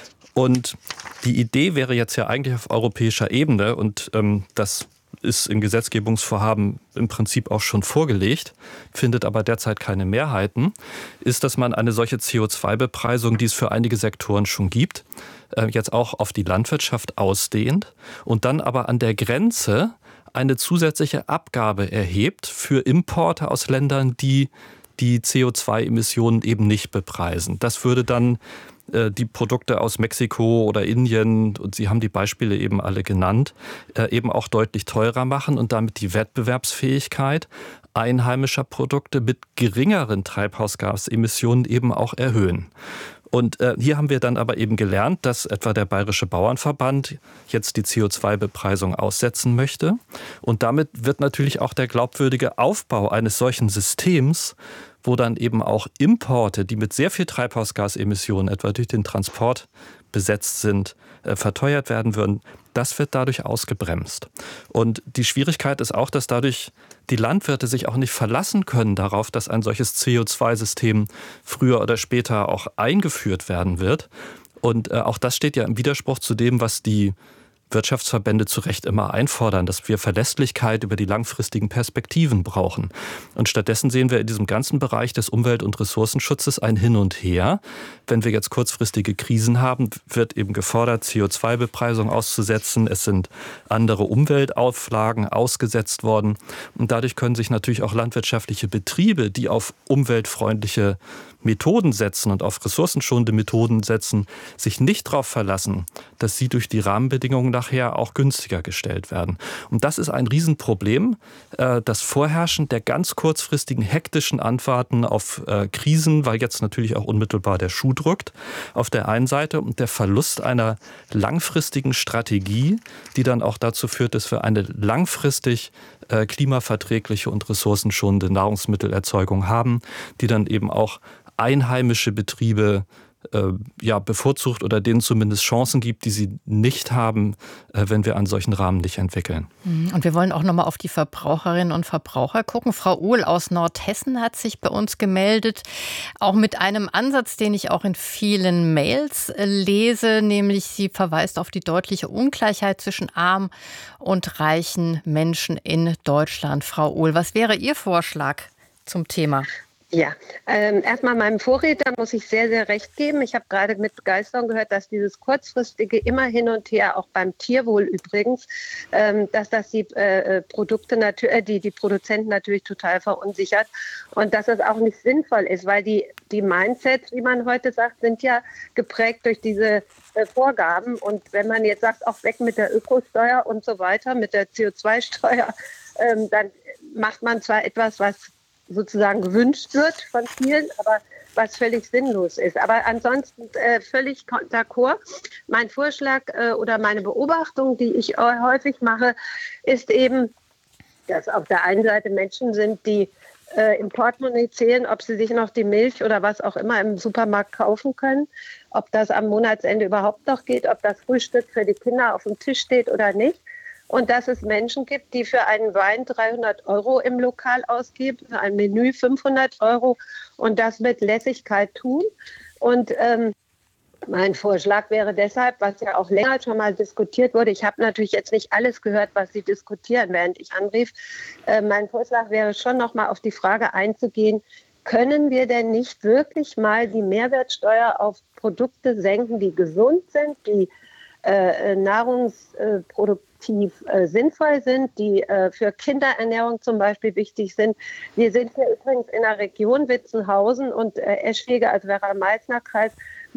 Und die Idee wäre jetzt ja eigentlich auf europäischer Ebene, und ähm, das ist im Gesetzgebungsvorhaben im Prinzip auch schon vorgelegt, findet aber derzeit keine Mehrheiten, ist, dass man eine solche C O zwei Bepreisung, die es für einige Sektoren schon gibt, äh, jetzt auch auf die Landwirtschaft ausdehnt und dann aber an der Grenze eine zusätzliche Abgabe erhebt für Importe aus Ländern, die die C O zwei Emissionen eben nicht bepreisen. Das würde dann die Produkte aus Mexiko oder Indien, und Sie haben die Beispiele eben alle genannt, eben auch deutlich teurer machen und damit die Wettbewerbsfähigkeit einheimischer Produkte mit geringeren Treibhausgasemissionen eben auch erhöhen. Und äh, hier haben wir dann aber eben gelernt, dass etwa der Bayerische Bauernverband jetzt die C O zwei Bepreisung aussetzen möchte. Und damit wird natürlich auch der glaubwürdige Aufbau eines solchen Systems, wo dann eben auch Importe, die mit sehr viel Treibhausgasemissionen, etwa durch den Transport besetzt sind, äh, verteuert werden würden, das wird dadurch ausgebremst. Und die Schwierigkeit ist auch, dass dadurch die Landwirte sich auch nicht verlassen können darauf, dass ein solches C O zwei System früher oder später auch eingeführt werden wird. Und äh, auch das steht ja im Widerspruch zu dem, was die Wirtschaftsverbände zu Recht immer einfordern, dass wir Verlässlichkeit über die langfristigen Perspektiven brauchen. Und stattdessen sehen wir in diesem ganzen Bereich des Umwelt- und Ressourcenschutzes ein Hin und Her. Wenn wir jetzt kurzfristige Krisen haben, wird eben gefordert, C O zwei Bepreisung auszusetzen. Es sind andere Umweltauflagen ausgesetzt worden. Und dadurch können sich natürlich auch landwirtschaftliche Betriebe, die auf umweltfreundliche Methoden setzen und auf ressourcenschonende Methoden setzen, sich nicht darauf verlassen, dass sie durch die Rahmenbedingungen nachher auch günstiger gestellt werden. Und das ist ein Riesenproblem, das Vorherrschen der ganz kurzfristigen hektischen Antworten auf Krisen, weil jetzt natürlich auch unmittelbar der Schuh drückt, auf der einen Seite, und der Verlust einer langfristigen Strategie, die dann auch dazu führt, dass wir eine langfristig klimaverträgliche und ressourcenschonende Nahrungsmittelerzeugung haben, die dann eben auch einheimische Betriebe äh, ja, bevorzugt oder denen zumindest Chancen gibt, die sie nicht haben, äh, wenn wir einen solchen Rahmen nicht entwickeln. Und wir wollen auch noch mal auf die Verbraucherinnen und Verbraucher gucken. Frau Ohl aus Nordhessen hat sich bei uns gemeldet, auch mit einem Ansatz, den ich auch in vielen Mails lese, nämlich sie verweist auf die deutliche Ungleichheit zwischen armen und reichen Menschen in Deutschland. Frau Ohl, was wäre Ihr Vorschlag zum Thema? Ja, ähm, erstmal meinem Vorredner muss ich sehr, sehr recht geben. Ich habe gerade mit Begeisterung gehört, dass dieses kurzfristige immer hin und her, auch beim Tierwohl übrigens, ähm, dass das die äh, Produkte natürlich, äh, die, die Produzenten natürlich total verunsichert und dass das auch nicht sinnvoll ist, weil die, die Mindsets, wie man heute sagt, sind ja geprägt durch diese äh, Vorgaben. Und wenn man jetzt sagt, auch weg mit der Ökosteuer und so weiter, mit der C O zwei Steuer, ähm, dann macht man zwar etwas, was sozusagen gewünscht wird von vielen, aber was völlig sinnlos ist. Aber ansonsten äh, völlig d'accord. Mein Vorschlag äh, oder meine Beobachtung, die ich äh, häufig mache, ist eben, dass auf der einen Seite Menschen sind, die äh, im Portemonnaie zählen, ob sie sich noch die Milch oder was auch immer im Supermarkt kaufen können, ob das am Monatsende überhaupt noch geht, ob das Frühstück für die Kinder auf dem Tisch steht oder nicht. Und dass es Menschen gibt, die für einen Wein dreihundert Euro im Lokal ausgeben, für ein Menü fünfhundert Euro und das mit Lässigkeit tun. Und ähm, mein Vorschlag wäre deshalb, was ja auch länger schon mal diskutiert wurde, ich habe natürlich jetzt nicht alles gehört, was Sie diskutieren, während ich anrief, äh, mein Vorschlag wäre schon noch mal auf die Frage einzugehen, können wir denn nicht wirklich mal die Mehrwertsteuer auf Produkte senken, die gesund sind, die äh, Nahrungsprodukte die äh, sinnvoll sind, die äh, für Kinderernährung zum Beispiel wichtig sind. Wir sind hier übrigens in der Region Witzenhausen und äh, Eschwege, also Werra-Meißner-Kreis,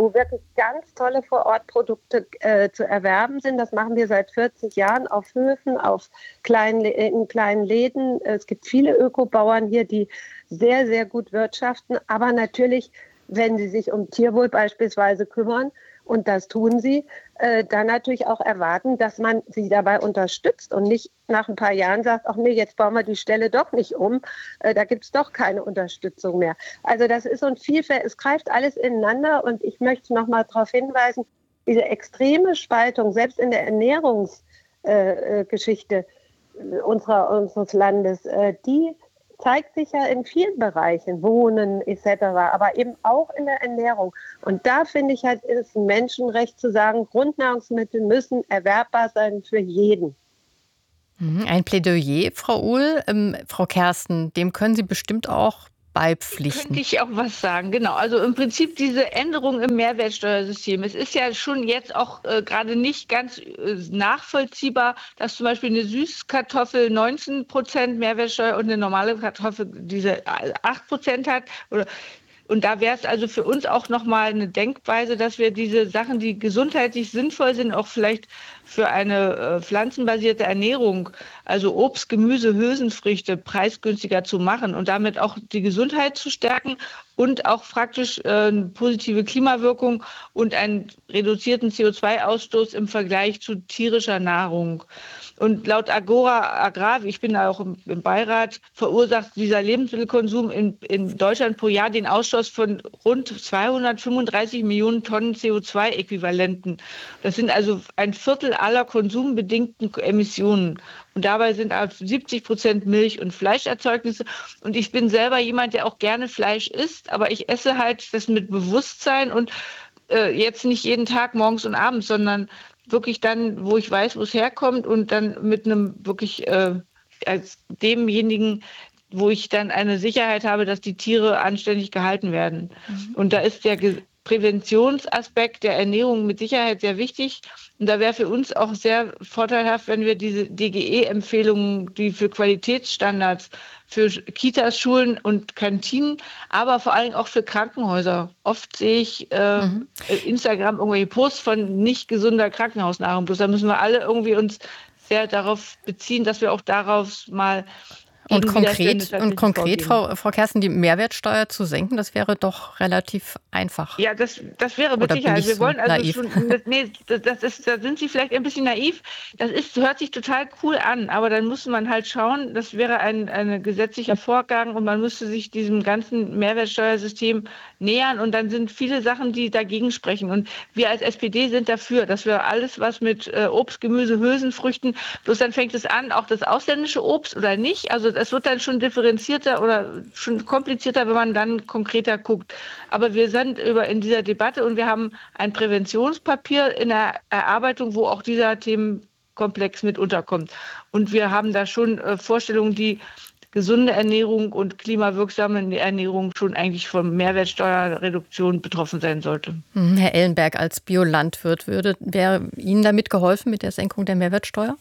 wo wirklich ganz tolle Vorortprodukte äh, zu erwerben sind. Das machen wir seit vierzig Jahren auf Höfen, auf kleinen, in kleinen Läden. Es gibt viele Ökobauern hier, die sehr, sehr gut wirtschaften. Aber natürlich, wenn sie sich um Tierwohl beispielsweise kümmern, und das tun sie, äh, dann natürlich auch erwarten, dass man sie dabei unterstützt und nicht nach ein paar Jahren sagt, ach nee, jetzt bauen wir die Stelle doch nicht um, äh, da gibt es doch keine Unterstützung mehr. Also das ist so ein Vielfalt, es greift alles ineinander und ich möchte noch mal darauf hinweisen, diese extreme Spaltung, selbst in der Ernährungsgeschichte äh, äh, unserer, unseres Landes, äh, die zeigt sich ja in vielen Bereichen, Wohnen et cetera, aber eben auch in der Ernährung. Und da finde ich halt, ist es ein Menschenrecht zu sagen, Grundnahrungsmittel müssen erwerbbar sein für jeden. Ein Plädoyer, Frau Uhl. Ähm, Frau Kersten, dem können Sie bestimmt auch beipflichten. Könnte ich auch was sagen, genau. Also im Prinzip diese Änderung im Mehrwertsteuersystem. Es ist ja schon jetzt auch äh, gerade nicht ganz äh, nachvollziehbar, dass zum Beispiel eine Süßkartoffel neunzehn Prozent Mehrwertsteuer und eine normale Kartoffel diese acht Prozent hat. Oder Und da wäre es also für uns auch nochmal eine Denkweise, dass wir diese Sachen, die gesundheitlich sinnvoll sind, auch vielleicht für eine äh, pflanzenbasierte Ernährung, also Obst, Gemüse, Hülsenfrüchte, preisgünstiger zu machen und damit auch die Gesundheit zu stärken und auch praktisch äh, eine positive Klimawirkung und einen reduzierten C O zwei Ausstoß im Vergleich zu tierischer Nahrung. Und laut Agora Agrar, ich bin da auch im, im Beirat, verursacht dieser Lebensmittelkonsum in, in Deutschland pro Jahr den Ausstoß von rund zweihundertfünfunddreißig Millionen Tonnen C O zwei Äquivalenten. Das sind also ein Viertel aller konsumbedingten Emissionen. Und dabei sind siebzig Prozent Milch- und Fleischerzeugnisse. Und ich bin selber jemand, der auch gerne Fleisch isst, aber ich esse halt das mit Bewusstsein und äh, jetzt nicht jeden Tag morgens und abends, sondern wirklich dann, wo ich weiß, wo es herkommt und dann mit einem wirklich äh, als demjenigen, wo ich dann eine Sicherheit habe, dass die Tiere anständig gehalten werden. Mhm. Und da ist der Ge- Präventionsaspekt der Ernährung mit Sicherheit sehr wichtig. Und da wäre für uns auch sehr vorteilhaft, wenn wir diese D G E-Empfehlungen, die für Qualitätsstandards, für Kitas, Schulen und Kantinen, aber vor allem auch für Krankenhäuser. Oft sehe ich äh, mhm. Instagram irgendwelche Posts von nicht gesunder Krankenhausnahrung. Bloß da müssen wir alle irgendwie uns sehr darauf beziehen, dass wir auch darauf mal Und konkret, und konkret Frau, Frau Kersten, die Mehrwertsteuer zu senken, das wäre doch relativ einfach. Ja, das, das wäre mit Oder Sicherheit. Wir so wollen also naiv? schon, nee, das ist, da sind Sie vielleicht ein bisschen naiv. Das ist, hört sich total cool an, aber dann muss man halt schauen, das wäre ein, ein gesetzlicher Vorgang und man müsste sich diesem ganzen Mehrwertsteuersystem nähern und dann sind viele Sachen, die dagegen sprechen. Und wir als S P D sind dafür, dass wir alles, was mit äh, Obst, Gemüse, Hülsenfrüchten, bloß dann fängt es an, auch das ausländische Obst oder nicht. Also es wird dann schon differenzierter oder schon komplizierter, wenn man dann konkreter guckt. Aber wir sind über in dieser Debatte und wir haben ein Präventionspapier in der Erarbeitung, wo auch dieser Themenkomplex mit unterkommt. Und wir haben da schon äh, Vorstellungen, die gesunde Ernährung und klimawirksame Ernährung schon eigentlich von Mehrwertsteuerreduktion betroffen sein sollte. Herr Ellenberg, als Biolandwirt, würde, wäre Ihnen damit geholfen mit der Senkung der Mehrwertsteuer?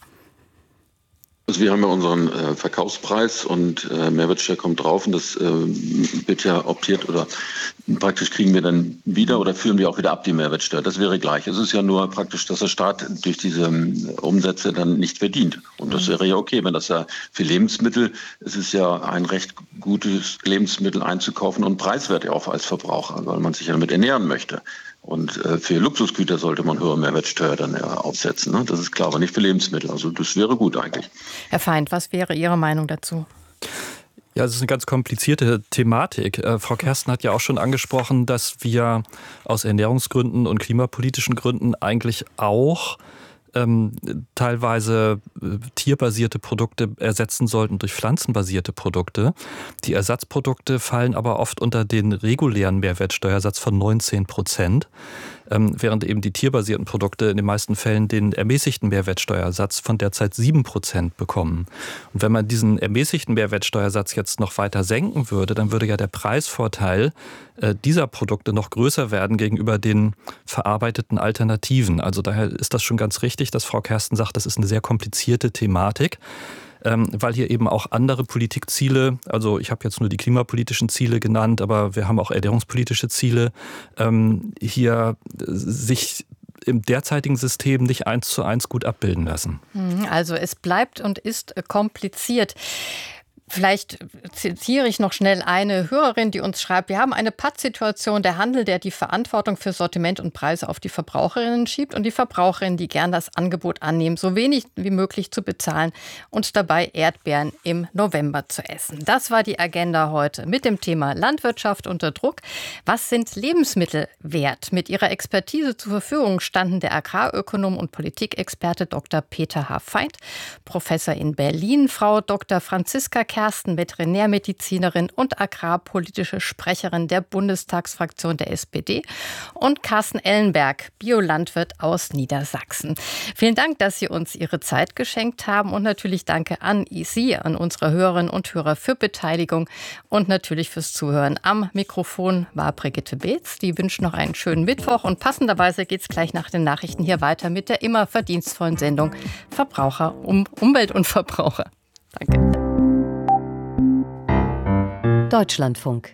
Also wir haben ja unseren äh, Verkaufspreis und äh, Mehrwertsteuer kommt drauf und das äh, wird ja optiert oder praktisch kriegen wir dann wieder oder führen wir auch wieder ab die Mehrwertsteuer. Das wäre gleich. Es ist ja nur praktisch, dass der Staat durch diese ähm, Umsätze dann nicht verdient. Und das wäre ja okay, wenn das ja für Lebensmittel, es ist ja ein recht gutes Lebensmittel einzukaufen und preiswert ja auch als Verbraucher, weil man sich ja damit ernähren möchte. Und äh, für Luxusgüter sollte man höhere Mehrwertsteuer dann ja aufsetzen. Ne? Das ist klar, aber nicht für Lebensmittel. Also das wäre gut eigentlich. Herr Feind, was wäre Ihre Meinung dazu? Ja, es ist eine ganz komplizierte Thematik. Äh, Frau Kersten hat ja auch schon angesprochen, dass wir aus Ernährungsgründen und klimapolitischen Gründen eigentlich auch ähm, teilweise äh, tierbasierte Produkte ersetzen sollten durch pflanzenbasierte Produkte. Die Ersatzprodukte fallen aber oft unter den regulären Mehrwertsteuersatz von neunzehn Prozent. Ähm, während eben die tierbasierten Produkte in den meisten Fällen den ermäßigten Mehrwertsteuersatz von derzeit sieben Prozent bekommen. Und wenn man diesen ermäßigten Mehrwertsteuersatz jetzt noch weiter senken würde, dann würde ja der Preisvorteil äh, dieser Produkte noch größer werden gegenüber den verarbeiteten Alternativen. Also daher ist das schon ganz richtig, dass Frau Kersten sagt, das ist eine sehr komplizierte Thematik. weil hier eben auch andere Politikziele, also ich habe jetzt nur die klimapolitischen Ziele genannt, aber wir haben auch ernährungspolitische Ziele, hier sich im derzeitigen System nicht eins zu eins gut abbilden lassen. Also es bleibt und ist kompliziert. Vielleicht zitiere ich noch schnell eine Hörerin, die uns schreibt, wir haben eine Pattsituation, der Handel, der die Verantwortung für Sortiment und Preise auf die Verbraucherinnen schiebt und die Verbraucherinnen, die gern das Angebot annehmen, so wenig wie möglich zu bezahlen und dabei Erdbeeren im November zu essen. Das war die Agenda heute mit dem Thema Landwirtschaft unter Druck. Was sind Lebensmittel wert? Mit ihrer Expertise zur Verfügung standen der Agrarökonom und Politikexperte Doktor Peter H. Feind, Professor in Berlin, Frau Doktor Franziska Kersten, Veterinärmedizinerin und agrarpolitische Sprecherin der Bundestagsfraktion der S P D und Carsten Ellenberg, Biolandwirt aus Niedersachsen. Vielen Dank, dass Sie uns Ihre Zeit geschenkt haben und natürlich danke an Sie, an unsere Hörerinnen und Hörer für Beteiligung und natürlich fürs Zuhören. Am Mikrofon war Brigitte Beetz. Die wünscht noch einen schönen Mittwoch und passenderweise geht es gleich nach den Nachrichten hier weiter mit der immer verdienstvollen Sendung Verbraucher, um Umwelt und Verbraucher. Danke. Deutschlandfunk.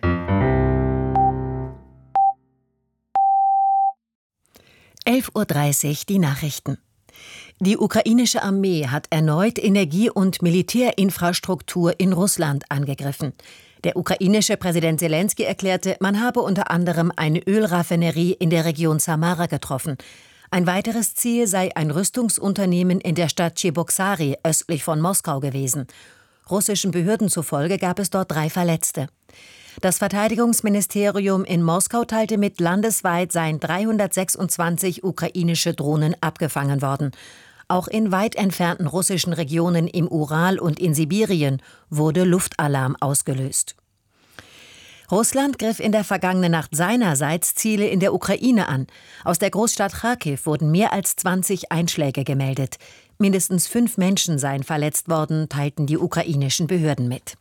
elf Uhr dreißig, die Nachrichten. Die ukrainische Armee hat erneut Energie- und Militärinfrastruktur in Russland angegriffen. Der ukrainische Präsident Selenskyj erklärte, man habe unter anderem eine Ölraffinerie in der Region Samara getroffen. Ein weiteres Ziel sei ein Rüstungsunternehmen in der Stadt Tscheboksary östlich von Moskau gewesen. Russischen Behörden zufolge gab es dort drei Verletzte. Das Verteidigungsministerium in Moskau teilte mit, landesweit seien dreihundertsechsundzwanzig ukrainische Drohnen abgefangen worden. Auch in weit entfernten russischen Regionen im Ural und in Sibirien wurde Luftalarm ausgelöst. Russland griff in der vergangenen Nacht seinerseits Ziele in der Ukraine an. Aus der Großstadt Charkiw wurden mehr als zwanzig Einschläge gemeldet. Mindestens fünf Menschen seien verletzt worden, teilten die ukrainischen Behörden mit.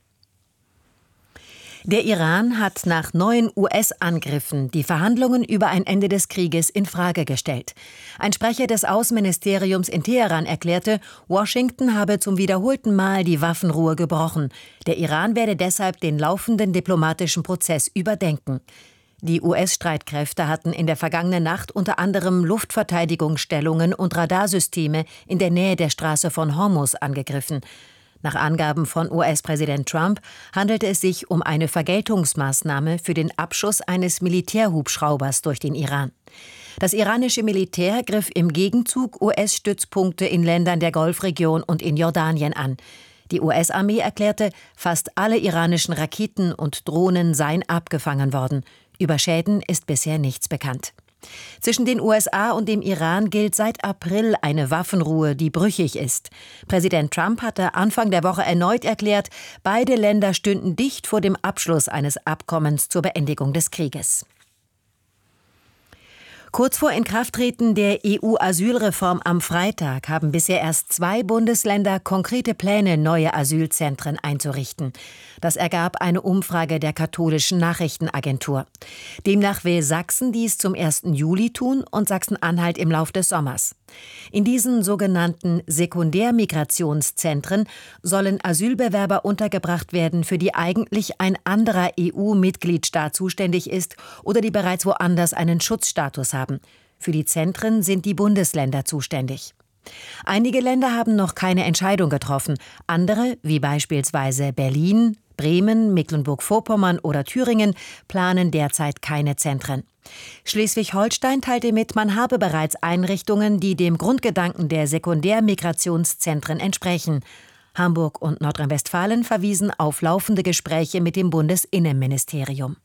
Der Iran hat nach neuen U S-Angriffen die Verhandlungen über ein Ende des Krieges in Frage gestellt. Ein Sprecher des Außenministeriums in Teheran erklärte, Washington habe zum wiederholten Mal die Waffenruhe gebrochen. Der Iran werde deshalb den laufenden diplomatischen Prozess überdenken. Die U S-Streitkräfte hatten in der vergangenen Nacht unter anderem Luftverteidigungsstellungen und Radarsysteme in der Nähe der Straße von Hormuz angegriffen. Nach Angaben von U S-Präsident Trump handelte es sich um eine Vergeltungsmaßnahme für den Abschuss eines Militärhubschraubers durch den Iran. Das iranische Militär griff im Gegenzug U S-Stützpunkte in Ländern der Golfregion und in Jordanien an. Die U S-Armee erklärte, fast alle iranischen Raketen und Drohnen seien abgefangen worden. Über Schäden ist bisher nichts bekannt. Zwischen den U S A und dem Iran gilt seit April eine Waffenruhe, die brüchig ist. Präsident Trump hatte Anfang der Woche erneut erklärt, beide Länder stünden dicht vor dem Abschluss eines Abkommens zur Beendigung des Krieges. Kurz vor Inkrafttreten der E U-Asylreform am Freitag haben bisher erst zwei Bundesländer konkrete Pläne, neue Asylzentren einzurichten. Das ergab eine Umfrage der katholischen Nachrichtenagentur. Demnach will Sachsen dies zum ersten Juli tun und Sachsen-Anhalt im Lauf des Sommers. In diesen sogenannten Sekundärmigrationszentren sollen Asylbewerber untergebracht werden, für die eigentlich ein anderer E U-Mitgliedstaat zuständig ist oder die bereits woanders einen Schutzstatus haben. Für die Zentren sind die Bundesländer zuständig. Einige Länder haben noch keine Entscheidung getroffen. Andere, wie beispielsweise Berlin, Bremen, Mecklenburg-Vorpommern oder Thüringen, planen derzeit keine Zentren. Schleswig-Holstein teilte mit, man habe bereits Einrichtungen, die dem Grundgedanken der Sekundärmigrationszentren entsprechen. Hamburg und Nordrhein-Westfalen verwiesen auf laufende Gespräche mit dem Bundesinnenministerium.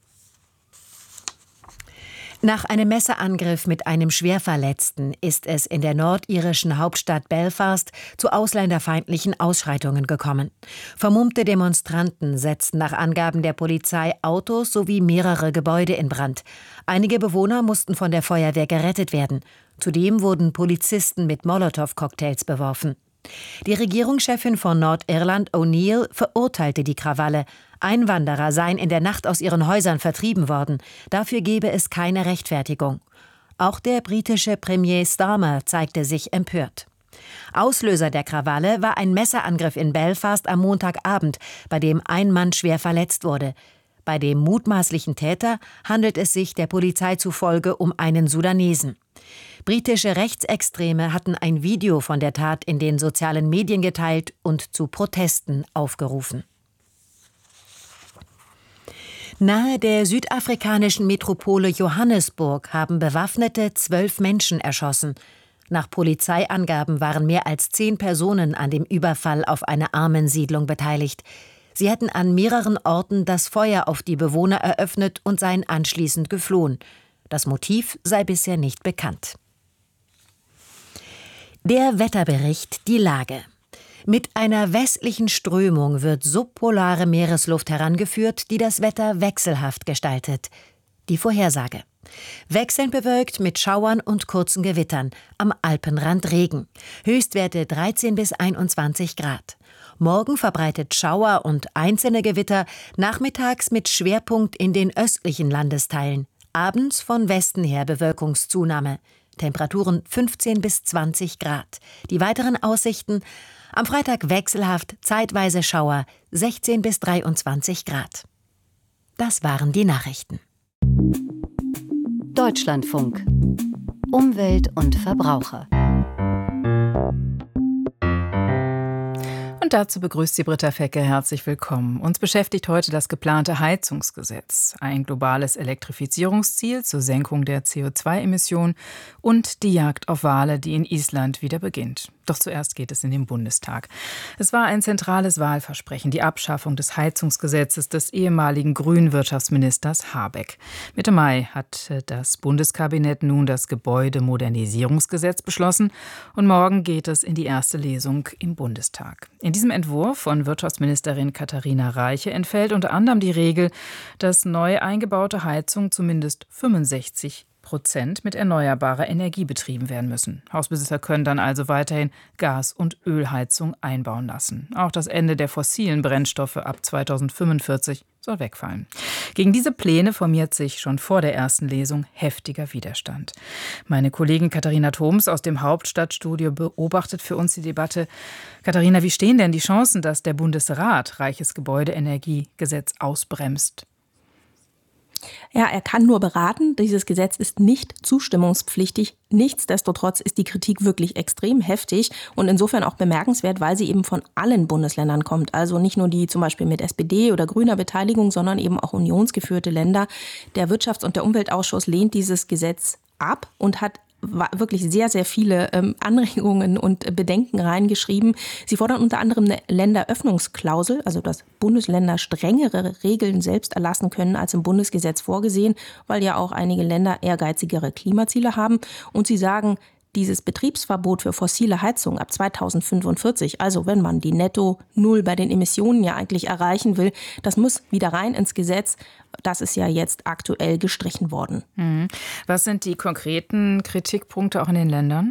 Nach einem Messerangriff mit einem Schwerverletzten ist es in der nordirischen Hauptstadt Belfast zu ausländerfeindlichen Ausschreitungen gekommen. Vermummte Demonstranten setzten nach Angaben der Polizei Autos sowie mehrere Gebäude in Brand. Einige Bewohner mussten von der Feuerwehr gerettet werden. Zudem wurden Polizisten mit Molotow-Cocktails beworfen. Die Regierungschefin von Nordirland, O'Neill, verurteilte die Krawalle. Einwanderer seien in der Nacht aus ihren Häusern vertrieben worden. Dafür gebe es keine Rechtfertigung. Auch der britische Premier Starmer zeigte sich empört. Auslöser der Krawalle war ein Messerangriff in Belfast am Montagabend, bei dem ein Mann schwer verletzt wurde. Bei dem mutmaßlichen Täter handelt es sich der Polizei zufolge um einen Sudanesen. Britische Rechtsextreme hatten ein Video von der Tat in den sozialen Medien geteilt und zu Protesten aufgerufen. Nahe der südafrikanischen Metropole Johannesburg haben Bewaffnete zwölf Menschen erschossen. Nach Polizeiangaben waren mehr als zehn Personen an dem Überfall auf eine Armensiedlung beteiligt. Sie hätten an mehreren Orten das Feuer auf die Bewohner eröffnet und seien anschließend geflohen. Das Motiv sei bisher nicht bekannt. Der Wetterbericht, die Lage. Mit einer westlichen Strömung wird subpolare Meeresluft herangeführt, die das Wetter wechselhaft gestaltet. Die Vorhersage. Wechselnd bewölkt mit Schauern und kurzen Gewittern. Am Alpenrand Regen. Höchstwerte dreizehn bis einundzwanzig Grad. Morgen verbreitet Schauer und einzelne Gewitter, nachmittags mit Schwerpunkt in den östlichen Landesteilen. Abends von Westen her Bewölkungszunahme. Temperaturen fünfzehn bis zwanzig Grad. Die weiteren Aussichten: am Freitag wechselhaft, zeitweise Schauer, sechzehn bis dreiundzwanzig Grad. Das waren die Nachrichten. Deutschlandfunk. Umwelt und Verbraucher. Und dazu begrüßt sie Britta Fecke. Herzlich willkommen. Uns beschäftigt heute das geplante Heizungsgesetz, ein globales Elektrifizierungsziel zur Senkung der C O zwei Emissionen und die Jagd auf Wale, die in Island wieder beginnt. Doch zuerst geht es in den Bundestag. Es war ein zentrales Wahlversprechen, die Abschaffung des Heizungsgesetzes des ehemaligen grünen Wirtschaftsministers Habeck. Mitte Mai hat das Bundeskabinett nun das Gebäudemodernisierungsgesetz beschlossen und morgen geht es in die erste Lesung im Bundestag. In diesem Entwurf von Wirtschaftsministerin Katharina Reiche entfällt unter anderem die Regel, dass neu eingebaute Heizungen zumindest fünfundsechzig Prozent mit erneuerbarer Energie betrieben werden müssen. Hausbesitzer können dann also weiterhin Gas- und Ölheizung einbauen lassen. Auch das Ende der fossilen Brennstoffe ab zweitausendfünfundvierzig soll wegfallen. Gegen diese Pläne formiert sich schon vor der ersten Lesung heftiger Widerstand. Meine Kollegin Katharina Thoms aus dem Hauptstadtstudio beobachtet für uns die Debatte. Katharina, wie stehen denn die Chancen, dass der Bundesrat Reiches Gebäudeenergiegesetz ausbremst? Ja, er kann nur beraten. Dieses Gesetz ist nicht zustimmungspflichtig. Nichtsdestotrotz ist die Kritik wirklich extrem heftig und insofern auch bemerkenswert, weil sie eben von allen Bundesländern kommt. Also nicht nur die zum Beispiel mit S P D oder grüner Beteiligung, sondern eben auch unionsgeführte Länder. Der Wirtschafts- und der Umweltausschuss lehnt dieses Gesetz ab und hat wirklich sehr, sehr viele ähm, Anregungen und Bedenken reingeschrieben. Sie fordern unter anderem eine Länderöffnungsklausel, also dass Bundesländer strengere Regeln selbst erlassen können als im Bundesgesetz vorgesehen, weil ja auch einige Länder ehrgeizigere Klimaziele haben. Und sie sagen, dieses Betriebsverbot für fossile Heizung ab zweitausendfünfundvierzig, also wenn man die Netto Null bei den Emissionen ja eigentlich erreichen will, das muss wieder rein ins Gesetz. Das ist ja jetzt aktuell gestrichen worden. Mhm. Was sind die konkreten Kritikpunkte auch in den Ländern?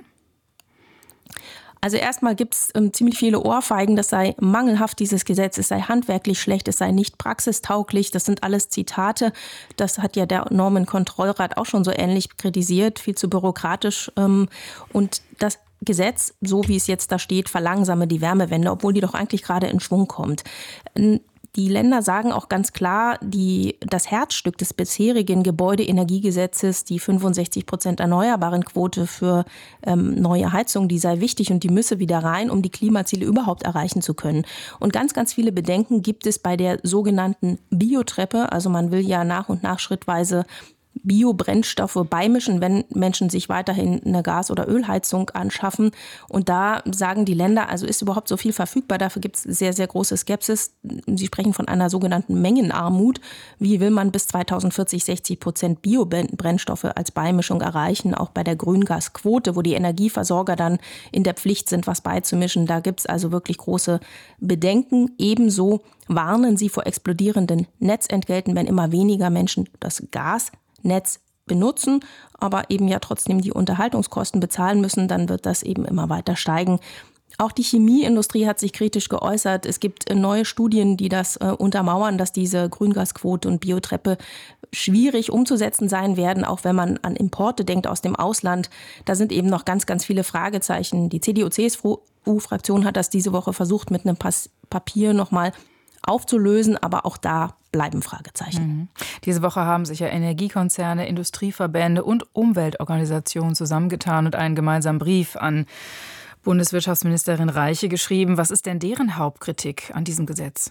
Also erstmal gibt es ähm, ziemlich viele Ohrfeigen, das sei mangelhaft, dieses Gesetz, es sei handwerklich schlecht, es sei nicht praxistauglich. Das sind alles Zitate. Das hat ja der Normenkontrollrat auch schon so ähnlich kritisiert, viel zu bürokratisch. Ähm, und das Gesetz, so wie es jetzt da steht, verlangsame die Wärmewende, obwohl die doch eigentlich gerade in Schwung kommt. Die Länder sagen auch ganz klar, die, das Herzstück des bisherigen Gebäudeenergiegesetzes, die fünfundsechzig Prozent erneuerbaren Quote für ähm, neue Heizungen, die sei wichtig und die müsse wieder rein, um die Klimaziele überhaupt erreichen zu können. Und ganz, ganz viele Bedenken gibt es bei der sogenannten Biotreppe. Also man will ja nach und nach schrittweise Biobrennstoffe beimischen, wenn Menschen sich weiterhin eine Gas- oder Ölheizung anschaffen. Und da sagen die Länder, also ist überhaupt so viel verfügbar, dafür gibt es sehr, sehr große Skepsis. Sie sprechen von einer sogenannten Mengenarmut. Wie will man bis zweitausendvierzig sechzig Prozent Biobrennstoffe als Beimischung erreichen, auch bei der Grüngasquote, wo die Energieversorger dann in der Pflicht sind, was beizumischen. Da gibt es also wirklich große Bedenken. Ebenso warnen sie vor explodierenden Netzentgelten, wenn immer weniger Menschen das Gas Netz benutzen, aber eben ja trotzdem die Unterhaltungskosten bezahlen müssen, dann wird das eben immer weiter steigen. Auch die Chemieindustrie hat sich kritisch geäußert. Es gibt neue Studien, die das äh, untermauern, dass diese Grüngasquote und Biotreppe schwierig umzusetzen sein werden, auch wenn man an Importe denkt aus dem Ausland. Da sind eben noch ganz, ganz viele Fragezeichen. Die C D U-C S U-Fraktion hat das diese Woche versucht, mit einem Pas- Papier nochmal aufzulösen, aber auch da bleiben Fragezeichen. Mhm. Diese Woche haben sich ja Energiekonzerne, Industrieverbände und Umweltorganisationen zusammengetan und einen gemeinsamen Brief an Bundeswirtschaftsministerin Reiche geschrieben. Was ist denn deren Hauptkritik an diesem Gesetz?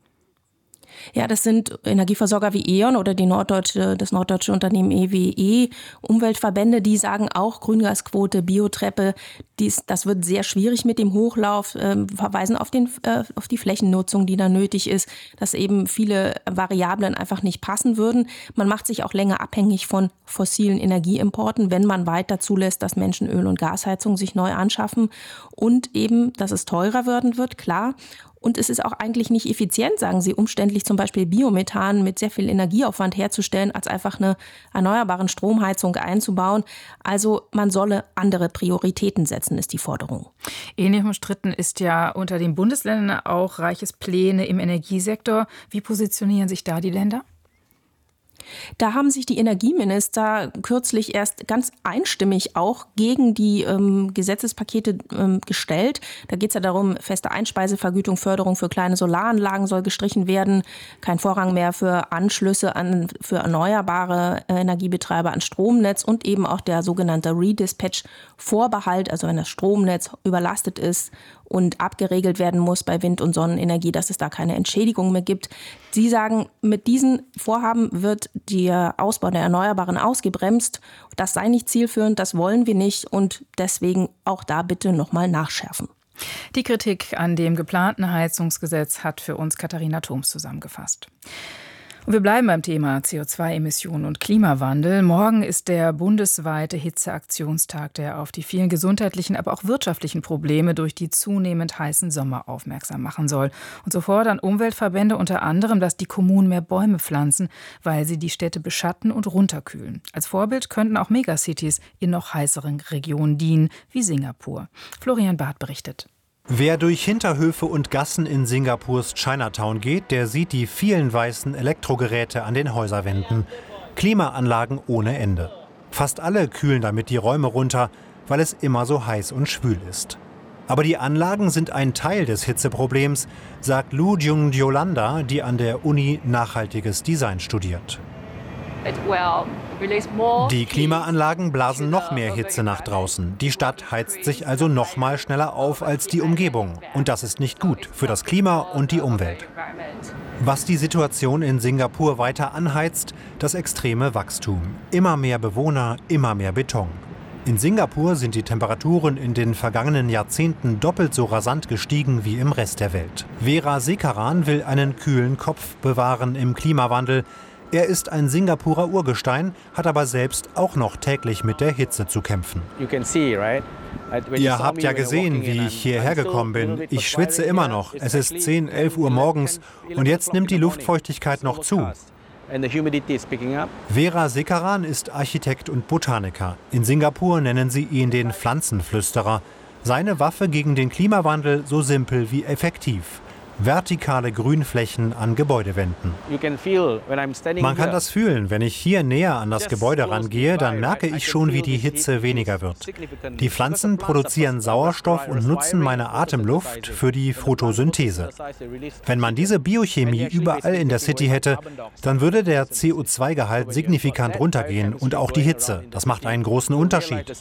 Ja, das sind Energieversorger wie E O N oder die norddeutsche, das norddeutsche Unternehmen E W E, Umweltverbände, die sagen auch Grüngasquote, Biotreppe, dies, das wird sehr schwierig mit dem Hochlauf, äh, verweisen auf, den, äh, auf die Flächennutzung, die da nötig ist, dass eben viele Variablen einfach nicht passen würden. Man macht sich auch länger abhängig von fossilen Energieimporten, wenn man weiter zulässt, dass Menschen Öl- und Gasheizung sich neu anschaffen und eben, dass es teurer werden wird, klar. Und es ist auch eigentlich nicht effizient, sagen sie, umständlich zum Beispiel Biomethan mit sehr viel Energieaufwand herzustellen, als einfach eine erneuerbare Stromheizung einzubauen. Also man solle andere Prioritäten setzen, ist die Forderung. Ähnlich umstritten ist ja unter den Bundesländern auch Reiches Pläne im Energiesektor. Wie positionieren sich da die Länder? Da haben sich die Energieminister kürzlich erst ganz einstimmig auch gegen die ähm, Gesetzespakete ähm, gestellt. Da geht es ja darum, feste Einspeisevergütung, Förderung für kleine Solaranlagen soll gestrichen werden, kein Vorrang mehr für Anschlüsse an, für erneuerbare Energiebetreiber an Stromnetz und eben auch der sogenannte Redispatch-Vorbehalt, also wenn das Stromnetz überlastet ist und abgeregelt werden muss bei Wind- und Sonnenenergie, dass es da keine Entschädigung mehr gibt. Sie sagen, mit diesen Vorhaben wird der Ausbau der Erneuerbaren ausgebremst. Das sei nicht zielführend, das wollen wir nicht und deswegen auch da bitte nochmal nachschärfen. Die Kritik an dem geplanten Heizungsgesetz hat für uns Katharina Thoms zusammengefasst. Und wir bleiben beim Thema C O zwei Emissionen und Klimawandel. Morgen ist der bundesweite Hitzeaktionstag, der auf die vielen gesundheitlichen, aber auch wirtschaftlichen Probleme durch die zunehmend heißen Sommer aufmerksam machen soll. Und so fordern Umweltverbände unter anderem, dass die Kommunen mehr Bäume pflanzen, weil sie die Städte beschatten und runterkühlen. Als Vorbild könnten auch Megacities in noch heißeren Regionen dienen, wie Singapur. Florian Barth berichtet. Wer durch Hinterhöfe und Gassen in Singapurs Chinatown geht, der sieht die vielen weißen Elektrogeräte an den Häuserwänden. Klimaanlagen ohne Ende. Fast alle kühlen damit die Räume runter, weil es immer so heiß und schwül ist. Aber die Anlagen sind ein Teil des Hitzeproblems, sagt Lu Jung Yolanda, die an der Uni nachhaltiges Design studiert. Die Klimaanlagen blasen noch mehr Hitze nach draußen. Die Stadt heizt sich also noch mal schneller auf als die Umgebung. Und das ist nicht gut für das Klima und die Umwelt. Was die Situation in Singapur weiter anheizt, das extreme Wachstum. Immer mehr Bewohner, immer mehr Beton. In Singapur sind die Temperaturen in den vergangenen Jahrzehnten doppelt so rasant gestiegen wie im Rest der Welt. Vera Sekaran will einen kühlen Kopf bewahren im Klimawandel. Er ist ein Singapurer Urgestein, hat aber selbst auch noch täglich mit der Hitze zu kämpfen. Ihr habt ja gesehen, wie ich hierher gekommen bin. Ich schwitze immer noch. Es ist zehn, elf Uhr morgens und jetzt nimmt die Luftfeuchtigkeit noch zu. Vera Sekaran ist Architekt und Botaniker. In Singapur nennen sie ihn den Pflanzenflüsterer. Seine Waffe gegen den Klimawandel so simpel wie effektiv. Vertikale Grünflächen an Gebäudewänden. Man kann das fühlen. Wenn ich hier näher an das Gebäude rangehe, dann merke ich schon, wie die Hitze weniger wird. Die Pflanzen produzieren Sauerstoff und nutzen meine Atemluft für die Photosynthese. Wenn man diese Biochemie überall in der City hätte, dann würde der C O zwei Gehalt signifikant runtergehen und auch die Hitze. Das macht einen großen Unterschied.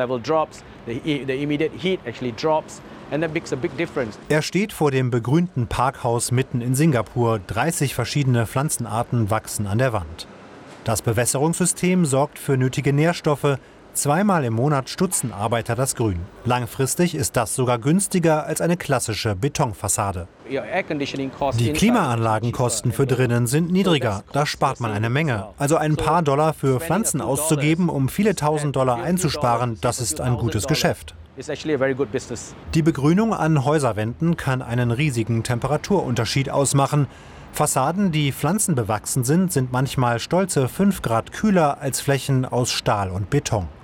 Er steht vor dem begrünten Parkhaus mitten in Singapur. dreißig verschiedene Pflanzenarten wachsen an der Wand. Das Bewässerungssystem sorgt für nötige Nährstoffe. Zweimal im Monat stutzen Arbeiter das Grün. Langfristig ist das sogar günstiger als eine klassische Betonfassade. Die Klimaanlagenkosten für drinnen sind niedriger. Da spart man eine Menge. Also ein paar Dollar für Pflanzen auszugeben, um viele tausend Dollar einzusparen, das ist ein gutes Geschäft. Die Begrünung an Häuserwänden kann einen riesigen Temperaturunterschied ausmachen. Fassaden, die pflanzenbewachsen sind, sind manchmal stolze fünf Grad kühler als Flächen aus Stahl und Beton.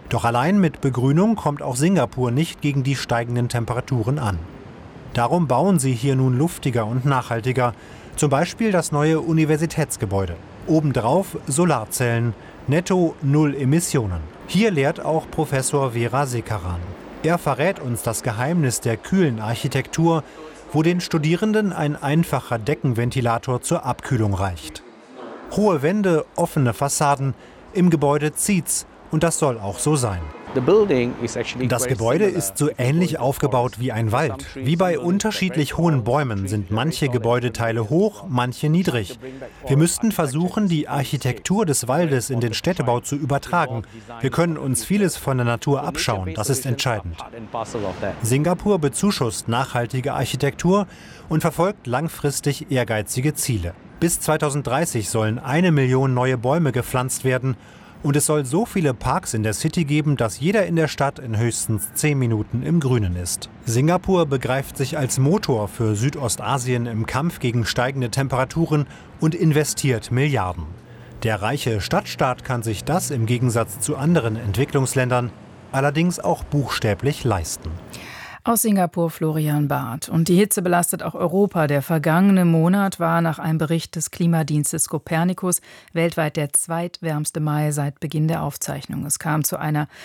Doch allein mit Begrünung kommt auch Singapur nicht gegen die steigenden Temperaturen an. Darum bauen sie hier nun luftiger und nachhaltiger. Zum Beispiel das neue Universitätsgebäude. Obendrauf Solarzellen, netto null Emissionen. Hier lehrt auch Professor Vera Sekaran. Er verrät uns das Geheimnis der kühlen Architektur, wo den Studierenden ein einfacher Deckenventilator zur Abkühlung reicht. Hohe Wände, offene Fassaden, im Gebäude zieht's und das soll auch so sein. Das Gebäude ist so ähnlich aufgebaut wie ein Wald. Wie bei unterschiedlich hohen Bäumen sind manche Gebäudeteile hoch, manche niedrig. Wir müssten versuchen, die Architektur des Waldes in den Städtebau zu übertragen. Wir können uns vieles von der Natur abschauen, das ist entscheidend. Singapur bezuschusst nachhaltige Architektur und verfolgt langfristig ehrgeizige Ziele. Bis zweitausenddreißig sollen eine Million neue Bäume gepflanzt werden. Und es soll so viele Parks in der City geben, dass jeder in der Stadt in höchstens zehn Minuten im Grünen ist. Singapur begreift sich als Motor für Südostasien im Kampf gegen steigende Temperaturen und investiert Milliarden. Der reiche Stadtstaat kann sich das im Gegensatz zu anderen Entwicklungsländern allerdings auch buchstäblich leisten. Aus Singapur Florian Barth. Und die Hitze belastet auch Europa. Der vergangene Monat war nach einem Bericht des Klimadienstes Copernicus weltweit der zweitwärmste Mai seit Beginn der Aufzeichnung. Es kam zu einer